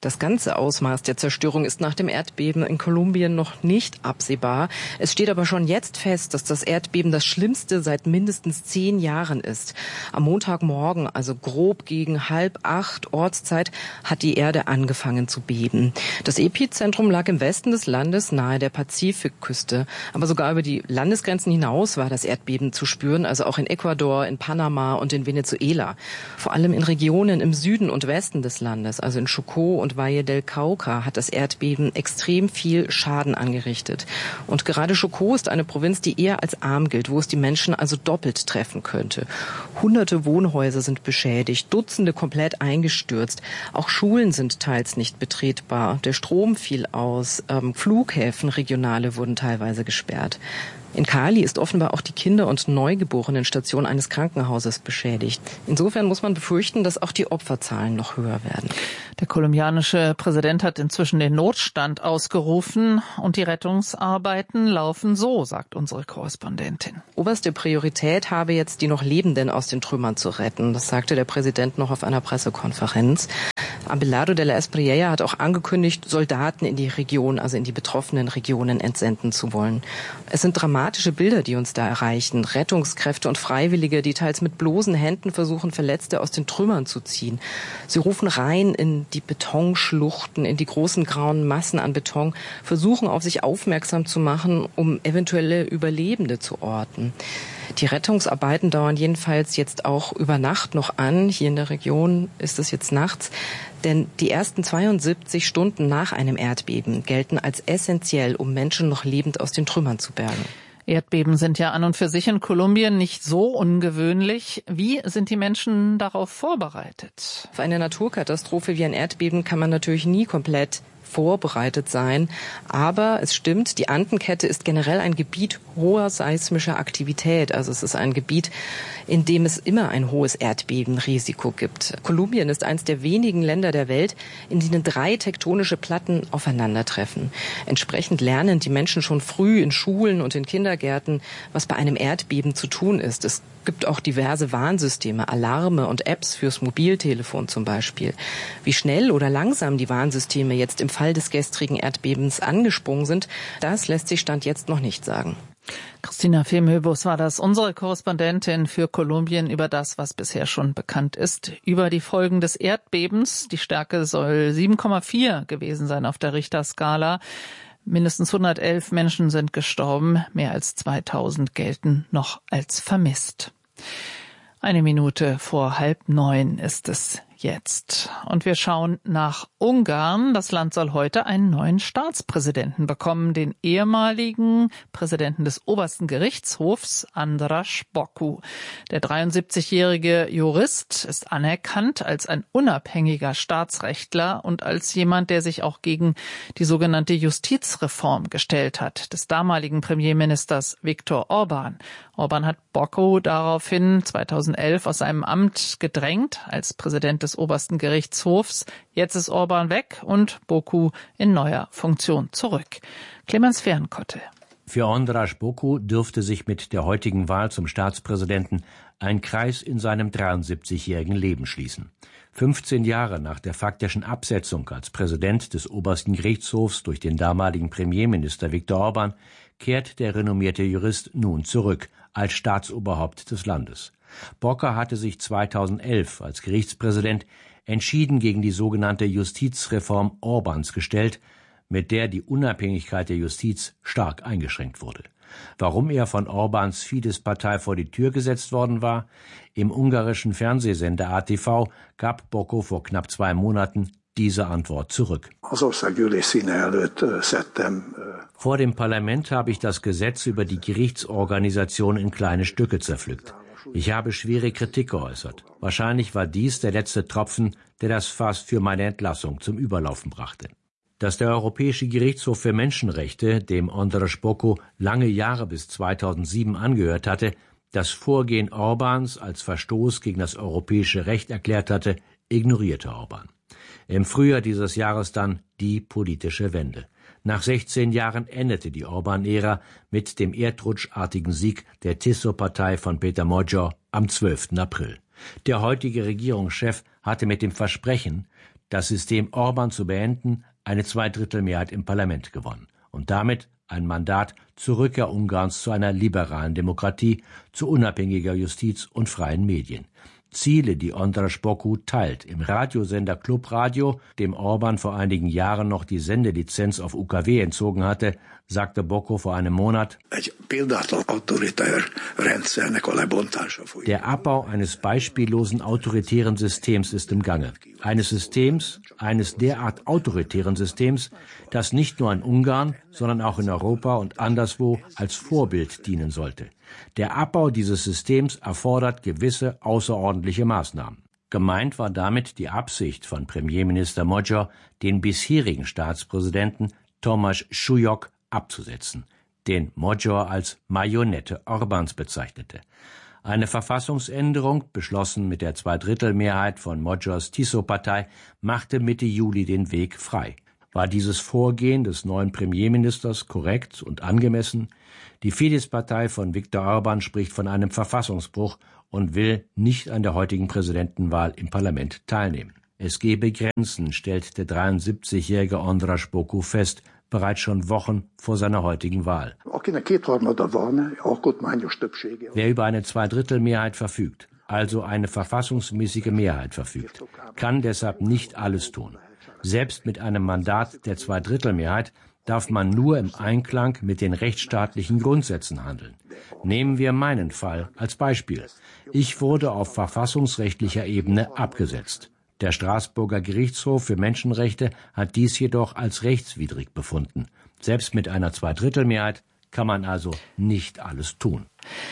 Das ganze Ausmaß der Zerstörung ist nach dem Erdbeben in Kolumbien noch nicht absehbar. Es steht aber schon jetzt fest, dass das Erdbeben das schlimmste seit mindestens zehn Jahren ist. Am Montagmorgen, also grob gegen halb acht Ortszeit, hat die Erde angefangen zu beben. Das Epizentrum lag im Westen des Landes nahe der Pazifikküste. Aber sogar über die Landesgrenzen hinaus war das Erdbeben zu spüren, also auch in Ecuador, in Panama und in Venezuela. Vor allem in Regionen im Süden und Westen des Landes, also in Chocó und Valle del Cauca, hat das Erdbeben extrem viel Schaden angerichtet. Und gerade Chocó ist eine Provinz, die eher als arm gilt, wo es die Menschen also doppelt treffen könnte. Hunderte Wohnhäuser sind beschädigt, Dutzende komplett eingestürzt. Auch Schulen sind teils nicht betretbar. Der Strom fiel aus, ähm, Flughäfen, regionale, wurden teilweise gesperrt. In Cali ist offenbar auch die Kinder- und Neugeborenenstation eines Krankenhauses beschädigt. Insofern muss man befürchten, dass auch die Opferzahlen noch höher werden. Der kolumbianische Präsident hat inzwischen den Notstand ausgerufen und die Rettungsarbeiten laufen so, sagt unsere Korrespondentin. Oberste Priorität habe jetzt, die noch Lebenden aus den Trümmern zu retten. Das sagte der Präsident noch auf einer Pressekonferenz. Abelardo de la Espriella hat auch angekündigt, Soldaten in die Region, also in die betroffenen Regionen entsenden zu wollen. Es sind dramatische Bilder, die uns da erreichen. Rettungskräfte und Freiwillige, die teils mit bloßen Händen versuchen, Verletzte aus den Trümmern zu ziehen. Sie rufen rein in die Betonschluchten, in die großen grauen Massen an Beton, versuchen auf sich aufmerksam zu machen, um eventuelle Überlebende zu orten. Die Rettungsarbeiten dauern jedenfalls jetzt auch über Nacht noch an. Hier in der Region ist es jetzt nachts. Denn die ersten zweiundsiebzig Stunden nach einem Erdbeben gelten als essentiell, um Menschen noch lebend aus den Trümmern zu bergen. Erdbeben sind ja an und für sich in Kolumbien nicht so ungewöhnlich. Wie sind die Menschen darauf vorbereitet? Für eine Naturkatastrophe wie ein Erdbeben kann man natürlich nie komplett vorbereitet sein. Aber es stimmt, die Andenkette ist generell ein Gebiet hoher seismischer Aktivität. Also es ist ein Gebiet, in dem es immer ein hohes Erdbebenrisiko gibt. Kolumbien ist eines der wenigen Länder der Welt, in denen drei tektonische Platten aufeinandertreffen. Entsprechend lernen die Menschen schon früh in Schulen und in Kindergärten, was bei einem Erdbeben zu tun ist. Es gibt auch diverse Warnsysteme, Alarme und Apps fürs Mobiltelefon zum Beispiel. Wie schnell oder langsam die Warnsysteme jetzt im Fall des gestrigen Erdbebens angesprungen sind, das lässt sich Stand jetzt noch nicht sagen. Christina Femöbus war das, unsere Korrespondentin für Kolumbien, über das, was bisher schon bekannt ist, über die Folgen des Erdbebens. Die Stärke soll sieben Komma vier gewesen sein auf der Richterskala. Mindestens hundertelf Menschen sind gestorben, mehr als zweitausend gelten noch als vermisst. Eine Minute vor halb neun ist es jetzt. Und wir schauen nach Ungarn. Das Land soll heute einen neuen Staatspräsidenten bekommen, den ehemaligen Präsidenten des obersten Gerichtshofs, András Bokku. Der dreiundsiebzigjährige Jurist ist anerkannt als ein unabhängiger Staatsrechtler und als jemand, der sich auch gegen die sogenannte Justizreform gestellt hat, des damaligen Premierministers Viktor Orbán. Orbán hat Bokku daraufhin zweitausendelf aus seinem Amt gedrängt als Präsident des obersten Gerichtshofs. Jetzt ist Orbán weg und Bokku in neuer Funktion zurück. Clemens Fernkotte. Für András Bokku dürfte sich mit der heutigen Wahl zum Staatspräsidenten ein Kreis in seinem dreiundsiebzigjährigen Leben schließen. fünfzehn Jahre nach der faktischen Absetzung als Präsident des obersten Gerichtshofs durch den damaligen Premierminister Viktor Orbán kehrt der renommierte Jurist nun zurück als Staatsoberhaupt des Landes. Bokku hatte sich zweitausendelf als Gerichtspräsident entschieden gegen die sogenannte Justizreform Orbáns gestellt, mit der die Unabhängigkeit der Justiz stark eingeschränkt wurde. Warum er von Orbáns Fidesz-Partei vor die Tür gesetzt worden war? Im ungarischen Fernsehsender A T V gab Bokku vor knapp zwei Monaten diese Antwort zurück. Vor dem Parlament habe ich das Gesetz über die Gerichtsorganisation in kleine Stücke zerpflückt. Ich habe schwere Kritik geäußert. Wahrscheinlich war dies der letzte Tropfen, der das Fass für meine Entlassung zum Überlaufen brachte. Dass der Europäische Gerichtshof für Menschenrechte, dem András Bokku lange Jahre bis zweitausendsieben angehört hatte, das Vorgehen Orbáns als Verstoß gegen das europäische Recht erklärt hatte, ignorierte Orbán. Im Frühjahr dieses Jahres dann die politische Wende. Nach sechzehn Jahren endete die Orbán-Ära mit dem erdrutschartigen Sieg der Tiszó-Partei von Péter Magyar am zwölften April. Der heutige Regierungschef hatte mit dem Versprechen, das System Orban zu beenden, eine Zweidrittelmehrheit im Parlament gewonnen und damit ein Mandat zur Rückkehr Ungarns zu einer liberalen Demokratie, zu unabhängiger Justiz und freien Medien. Ziele, die Andras Boku teilt. Im Radiosender Club Radio, dem Orban vor einigen Jahren noch die Sendelizenz auf U K W entzogen hatte, sagte Boku vor einem Monat: Der Abbau eines beispiellosen autoritären Systems ist im Gange. Eines Systems, eines derart autoritären Systems, das nicht nur in Ungarn, sondern auch in Europa und anderswo als Vorbild dienen sollte. Der Abbau dieses Systems erfordert gewisse außerordentliche Maßnahmen. Gemeint war damit die Absicht von Premierminister Magyar, den bisherigen Staatspräsidenten Tomáš Šujok abzusetzen, den Magyar als Marionette Orbáns bezeichnete. Eine Verfassungsänderung, beschlossen mit der Zweidrittelmehrheit von Magyars Tiszó-Partei, machte Mitte Juli den Weg frei. War dieses Vorgehen des neuen Premierministers korrekt und angemessen? Die Fidesz-Partei von Viktor Orbán spricht von einem Verfassungsbruch und will nicht an der heutigen Präsidentenwahl im Parlament teilnehmen. Es gebe Grenzen, stellt der dreiundsiebzigjährige Andras Boku fest, bereits schon Wochen vor seiner heutigen Wahl. Wer über eine Zweidrittelmehrheit verfügt, also eine verfassungsmäßige Mehrheit verfügt, kann deshalb nicht alles tun. Selbst mit einem Mandat der Zweidrittelmehrheit darf man nur im Einklang mit den rechtsstaatlichen Grundsätzen handeln. Nehmen wir meinen Fall als Beispiel. Ich wurde auf verfassungsrechtlicher Ebene abgesetzt. Der Straßburger Gerichtshof für Menschenrechte hat dies jedoch als rechtswidrig befunden. Selbst mit einer Zweidrittelmehrheit kann man also nicht alles tun.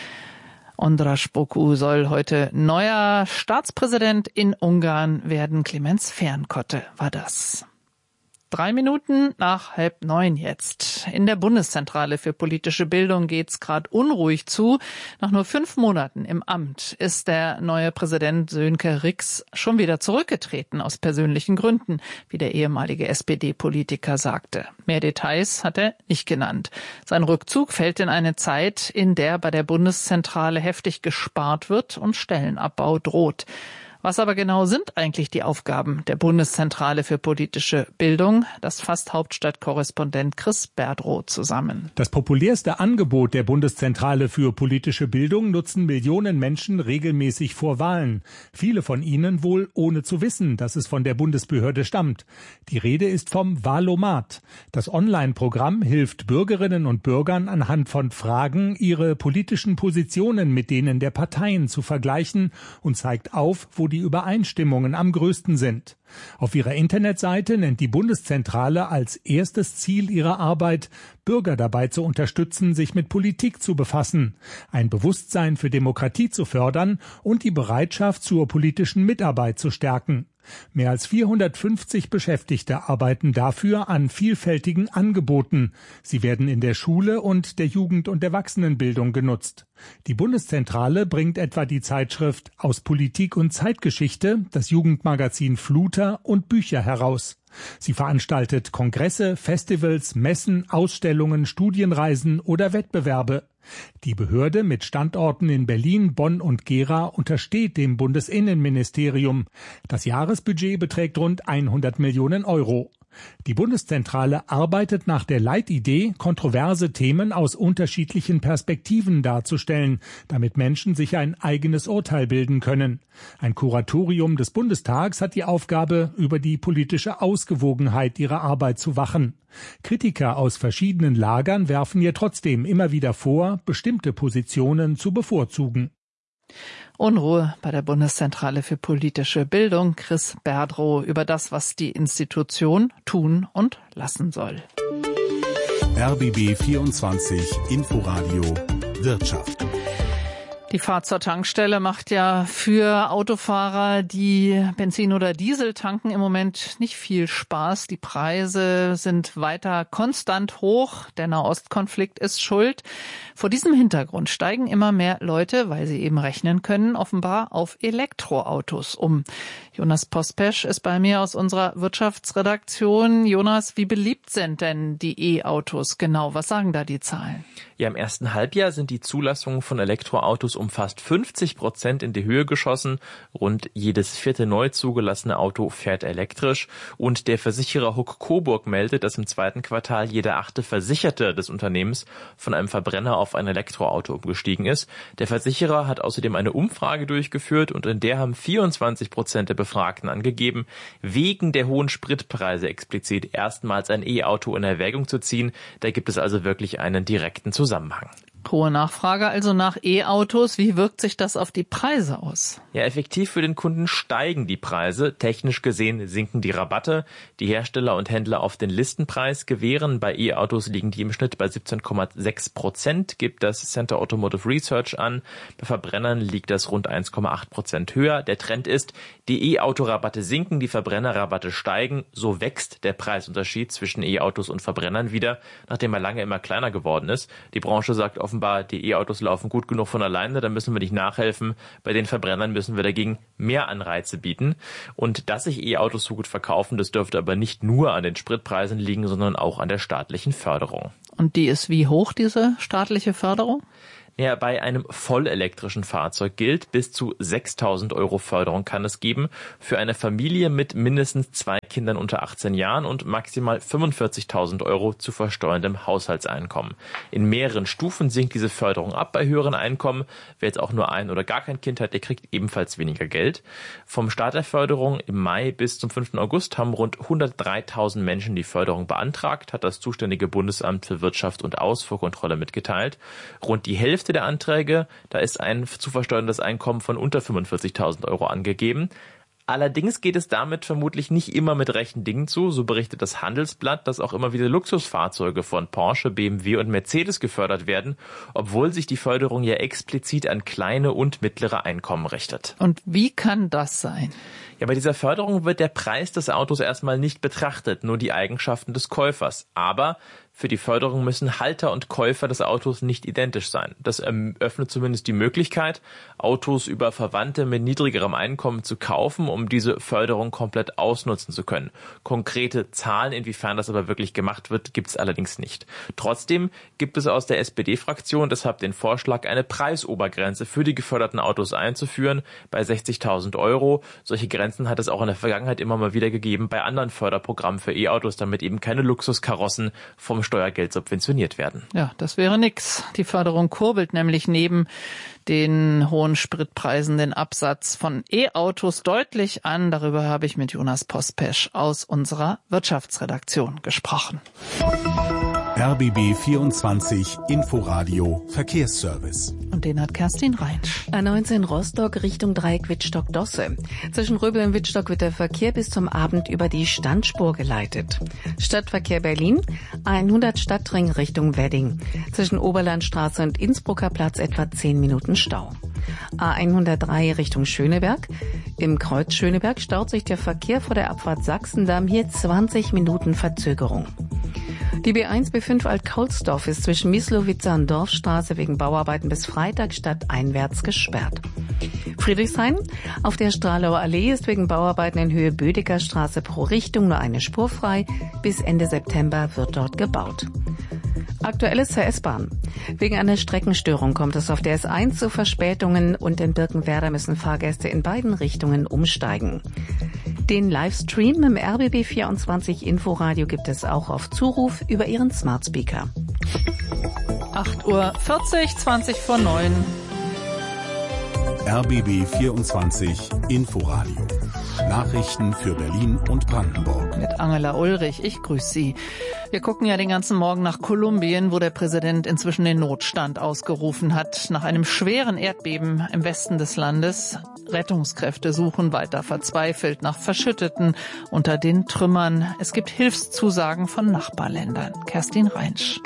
Andras Boku soll heute neuer Staatspräsident in Ungarn werden. Clemens Fernkotte war das. Drei Minuten nach halb neun jetzt. In der Bundeszentrale für politische Bildung geht's gerade unruhig zu. Nach nur fünf Monaten im Amt ist der neue Präsident Sönke Rix schon wieder zurückgetreten aus persönlichen Gründen, wie der ehemalige S P D-Politiker sagte. Mehr Details hat er nicht genannt. Sein Rückzug fällt in eine Zeit, in der bei der Bundeszentrale heftig gespart wird und Stellenabbau droht. Was aber genau sind eigentlich die Aufgaben der Bundeszentrale für politische Bildung? Das fasst Hauptstadtkorrespondent Chris Berdrow zusammen. Das populärste Angebot der Bundeszentrale für politische Bildung nutzen Millionen Menschen regelmäßig vor Wahlen. Viele von ihnen wohl ohne zu wissen, dass es von der Bundesbehörde stammt. Die Rede ist vom Wahlomat. Das Online-Programm hilft Bürgerinnen und Bürgern anhand von Fragen, ihre politischen Positionen mit denen der Parteien zu vergleichen und zeigt auf, wo die Übereinstimmungen am größten sind. Auf ihrer Internetseite nennt die Bundeszentrale als erstes Ziel ihrer Arbeit, Bürger dabei zu unterstützen, sich mit Politik zu befassen, ein Bewusstsein für Demokratie zu fördern und die Bereitschaft zur politischen Mitarbeit zu stärken. Mehr als vierhundertfünfzig Beschäftigte arbeiten dafür an vielfältigen Angeboten. Sie werden in der Schule und der Jugend- und Erwachsenenbildung genutzt. Die Bundeszentrale bringt etwa die Zeitschrift Aus Politik und Zeitgeschichte, das Jugendmagazin Fluter und Bücher heraus. Sie veranstaltet Kongresse, Festivals, Messen, Ausstellungen, Studienreisen oder Wettbewerbe. Die Behörde mit Standorten in Berlin, Bonn und Gera untersteht dem Bundesinnenministerium. Das Jahresbudget beträgt rund hundert Millionen Euro. Die Bundeszentrale arbeitet nach der Leitidee, kontroverse Themen aus unterschiedlichen Perspektiven darzustellen, damit Menschen sich ein eigenes Urteil bilden können. Ein Kuratorium des Bundestags hat die Aufgabe, über die politische Ausgewogenheit ihrer Arbeit zu wachen. Kritiker aus verschiedenen Lagern werfen ihr trotzdem immer wieder vor, bestimmte Positionen zu bevorzugen. Unruhe bei der Bundeszentrale für politische Bildung. Chris Berdrow über das, was die Institution tun und lassen soll. R B B vierundzwanzig Inforadio Wirtschaft. Die Fahrt zur Tankstelle macht ja für Autofahrer, die Benzin oder Diesel tanken, im Moment nicht viel Spaß. Die Preise sind weiter konstant hoch. Der Nahostkonflikt ist schuld. Vor diesem Hintergrund steigen immer mehr Leute, weil sie eben rechnen können, offenbar auf Elektroautos um. Jonas Pospesch ist bei mir aus unserer Wirtschaftsredaktion. Jonas, wie beliebt sind denn die E-Autos genau? Was sagen da die Zahlen? Ja, im ersten Halbjahr sind die Zulassungen von Elektroautos um fast fünfzig Prozent in die Höhe geschossen. Rund jedes vierte neu zugelassene Auto fährt elektrisch. Und der Versicherer Huck Coburg meldet, dass im zweiten Quartal jeder achte Versicherte des Unternehmens von einem Verbrenner auf ein Elektroauto umgestiegen ist. Der Versicherer hat außerdem eine Umfrage durchgeführt und in der haben vierundzwanzig Prozent der Befragten angegeben, wegen der hohen Spritpreise explizit erstmals ein E-Auto in Erwägung zu ziehen. Da gibt es also wirklich einen direkten Zusammenhang. Zusammenhang. Hohe Nachfrage also nach E-Autos. Wie wirkt sich das auf die Preise aus? Ja, effektiv für den Kunden steigen die Preise. Technisch gesehen sinken die Rabatte. Die Hersteller und Händler auf den Listenpreis gewähren. Bei E-Autos liegen die im Schnitt bei siebzehn Komma sechs Prozent, gibt das Center Automotive Research an. Bei Verbrennern liegt das rund eins Komma acht Prozent höher. Der Trend ist, die E-Auto-Rabatte sinken, die Verbrennerrabatte steigen. So wächst der Preisunterschied zwischen E-Autos und Verbrennern wieder, nachdem er lange immer kleiner geworden ist. Die Branche sagt offenbar, die E-Autos laufen gut genug von alleine, da müssen wir nicht nachhelfen. Bei den Verbrennern müssen wir dagegen mehr Anreize bieten. Und dass sich E-Autos so gut verkaufen, das dürfte aber nicht nur an den Spritpreisen liegen, sondern auch an der staatlichen Förderung. Und die ist wie hoch, diese staatliche Förderung? Ja, bei einem vollelektrischen Fahrzeug gilt, bis zu sechstausend Euro Förderung kann es geben. Für eine Familie mit mindestens zwei Kindern unter achtzehn Jahren und maximal fünfundvierzigtausend Euro zu versteuerndem Haushaltseinkommen. In mehreren Stufen sinkt diese Förderung ab bei höheren Einkommen. Wer jetzt auch nur ein oder gar kein Kind hat, der kriegt ebenfalls weniger Geld. Vom Start der Förderung im Mai bis zum fünften August haben rund hundertdreitausend Menschen die Förderung beantragt, hat das zuständige Bundesamt für Wirtschaft und Ausfuhrkontrolle mitgeteilt. Rund die Hälfte der Anträge, da ist ein zu versteuerndes Einkommen von unter fünfundvierzigtausend Euro angegeben. Allerdings geht es damit vermutlich nicht immer mit rechten Dingen zu. So berichtet das Handelsblatt, dass auch immer wieder Luxusfahrzeuge von Porsche, B M W und Mercedes gefördert werden, obwohl sich die Förderung ja explizit an kleine und mittlere Einkommen richtet. Und wie kann das sein? Ja, bei dieser Förderung wird der Preis des Autos erstmal nicht betrachtet, nur die Eigenschaften des Käufers. Aber für die Förderung müssen Halter und Käufer des Autos nicht identisch sein. Das eröffnet zumindest die Möglichkeit, Autos über Verwandte mit niedrigerem Einkommen zu kaufen, um diese Förderung komplett ausnutzen zu können. Konkrete Zahlen, inwiefern das aber wirklich gemacht wird, gibt es allerdings nicht. Trotzdem gibt es aus der S P D-Fraktion deshalb den Vorschlag, eine Preisobergrenze für die geförderten Autos einzuführen bei sechzigtausend Euro. Solche Grenzen hat es auch in der Vergangenheit immer mal wieder gegeben bei anderen Förderprogrammen für E-Autos, damit eben keine Luxuskarossen vom Steuergeld subventioniert werden. Ja, das wäre nix. Die Förderung kurbelt nämlich neben den hohen Spritpreisen den Absatz von E-Autos deutlich an. Darüber habe ich mit Jonas Pospesch aus unserer Wirtschaftsredaktion gesprochen. R B B vierundzwanzig Inforadio Verkehrsservice. Und den hat Kerstin Reinsch. A neunzehn Rostock Richtung Dreieck Wittstock-Dosse. Zwischen Röbel und Wittstock wird der Verkehr bis zum Abend über die Standspur geleitet. Stadtverkehr Berlin, A hundert Stadtring Richtung Wedding. Zwischen Oberlandstraße und Innsbrucker Platz etwa zehn Minuten Stau. A hundertdrei Richtung Schöneberg. Im Kreuz Schöneberg staut sich der Verkehr vor der Abfahrt Sachsendamm, hier zwanzig Minuten Verzögerung. Die B eins B fünf Alt-Kaulsdorf ist zwischen Mislowitzer und Dorfstraße wegen Bauarbeiten bis Freitag stadteinwärts gesperrt. Friedrichshain, auf der Stralauer Allee ist wegen Bauarbeiten in Höhe Bödecker Straße pro Richtung nur eine Spur frei. Bis Ende September wird dort gebaut. Aktuelles zur S-Bahn. Wegen einer Streckenstörung kommt es auf der S eins zu Verspätungen und in Birkenwerder müssen Fahrgäste in beiden Richtungen umsteigen. Den Livestream im R B B vierundzwanzig Inforadio gibt es auch auf Zuruf über Ihren Smart Speaker. acht Uhr vierzig, zwanzig vor neun. R B B vierundzwanzig Inforadio. Nachrichten für Berlin und Brandenburg. Mit Angela Ulrich, ich grüße Sie. Wir gucken ja den ganzen Morgen nach Kolumbien, wo der Präsident inzwischen den Notstand ausgerufen hat. Nach einem schweren Erdbeben im Westen des Landes. Rettungskräfte suchen weiter verzweifelt nach Verschütteten unter den Trümmern. Es gibt Hilfszusagen von Nachbarländern. Kerstin Reinsch.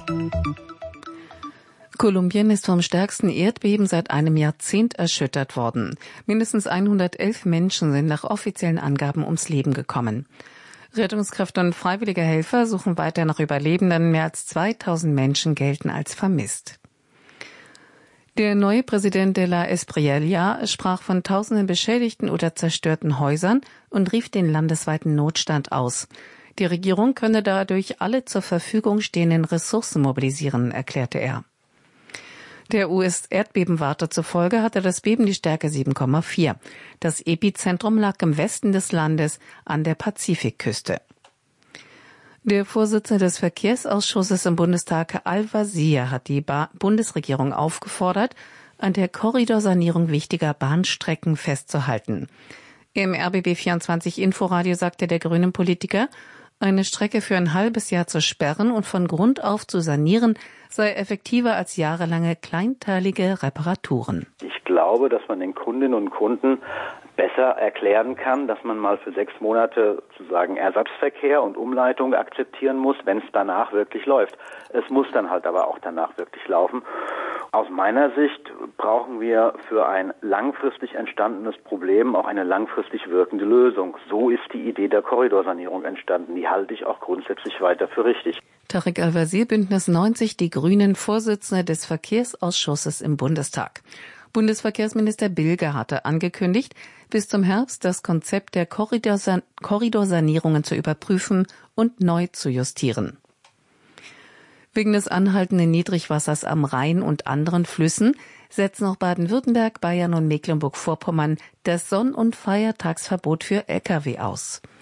Kolumbien ist vom stärksten Erdbeben seit einem Jahrzehnt erschüttert worden. Mindestens hundertelf Menschen sind nach offiziellen Angaben ums Leben gekommen. Rettungskräfte und freiwillige Helfer suchen weiter nach Überlebenden. Mehr als zweitausend Menschen gelten als vermisst. Der neue Präsident de la Espriella sprach von tausenden beschädigten oder zerstörten Häusern und rief den landesweiten Notstand aus. Die Regierung könne dadurch alle zur Verfügung stehenden Ressourcen mobilisieren, erklärte er. Der U S-Erdbebenwarte zufolge hatte das Beben die Stärke sieben Komma vier. Das Epizentrum lag im Westen des Landes an der Pazifikküste. Der Vorsitzende des Verkehrsausschusses im Bundestag, Al-Wazir, hat die ba- Bundesregierung aufgefordert, an der Korridorsanierung wichtiger Bahnstrecken festzuhalten. Im R B B vierundzwanzig Inforadio sagte der grünen Politiker, eine Strecke für ein halbes Jahr zu sperren und von Grund auf zu sanieren, sei effektiver als jahrelange kleinteilige Reparaturen. Ich glaube, dass man den Kundinnen und Kunden besser erklären kann, dass man mal für sechs Monate sozusagen Ersatzverkehr und Umleitung akzeptieren muss, wenn es danach wirklich läuft. Es muss dann halt aber auch danach wirklich laufen. Aus meiner Sicht brauchen wir für ein langfristig entstandenes Problem auch eine langfristig wirkende Lösung. So ist die Idee der Korridorsanierung entstanden. Die halte ich auch grundsätzlich weiter für richtig. Tarek Al-Wazir, Bündnis neunzig, die Grünen, Vorsitzende des Verkehrsausschusses im Bundestag. Bundesverkehrsminister Bilger hatte angekündigt, bis zum Herbst das Konzept der Korridorsan- Korridorsanierungen zu überprüfen und neu zu justieren. Wegen des anhaltenden Niedrigwassers am Rhein und anderen Flüssen setzen auch Baden-Württemberg, Bayern und Mecklenburg-Vorpommern das Sonn- und Feiertagsverbot für L K W aus.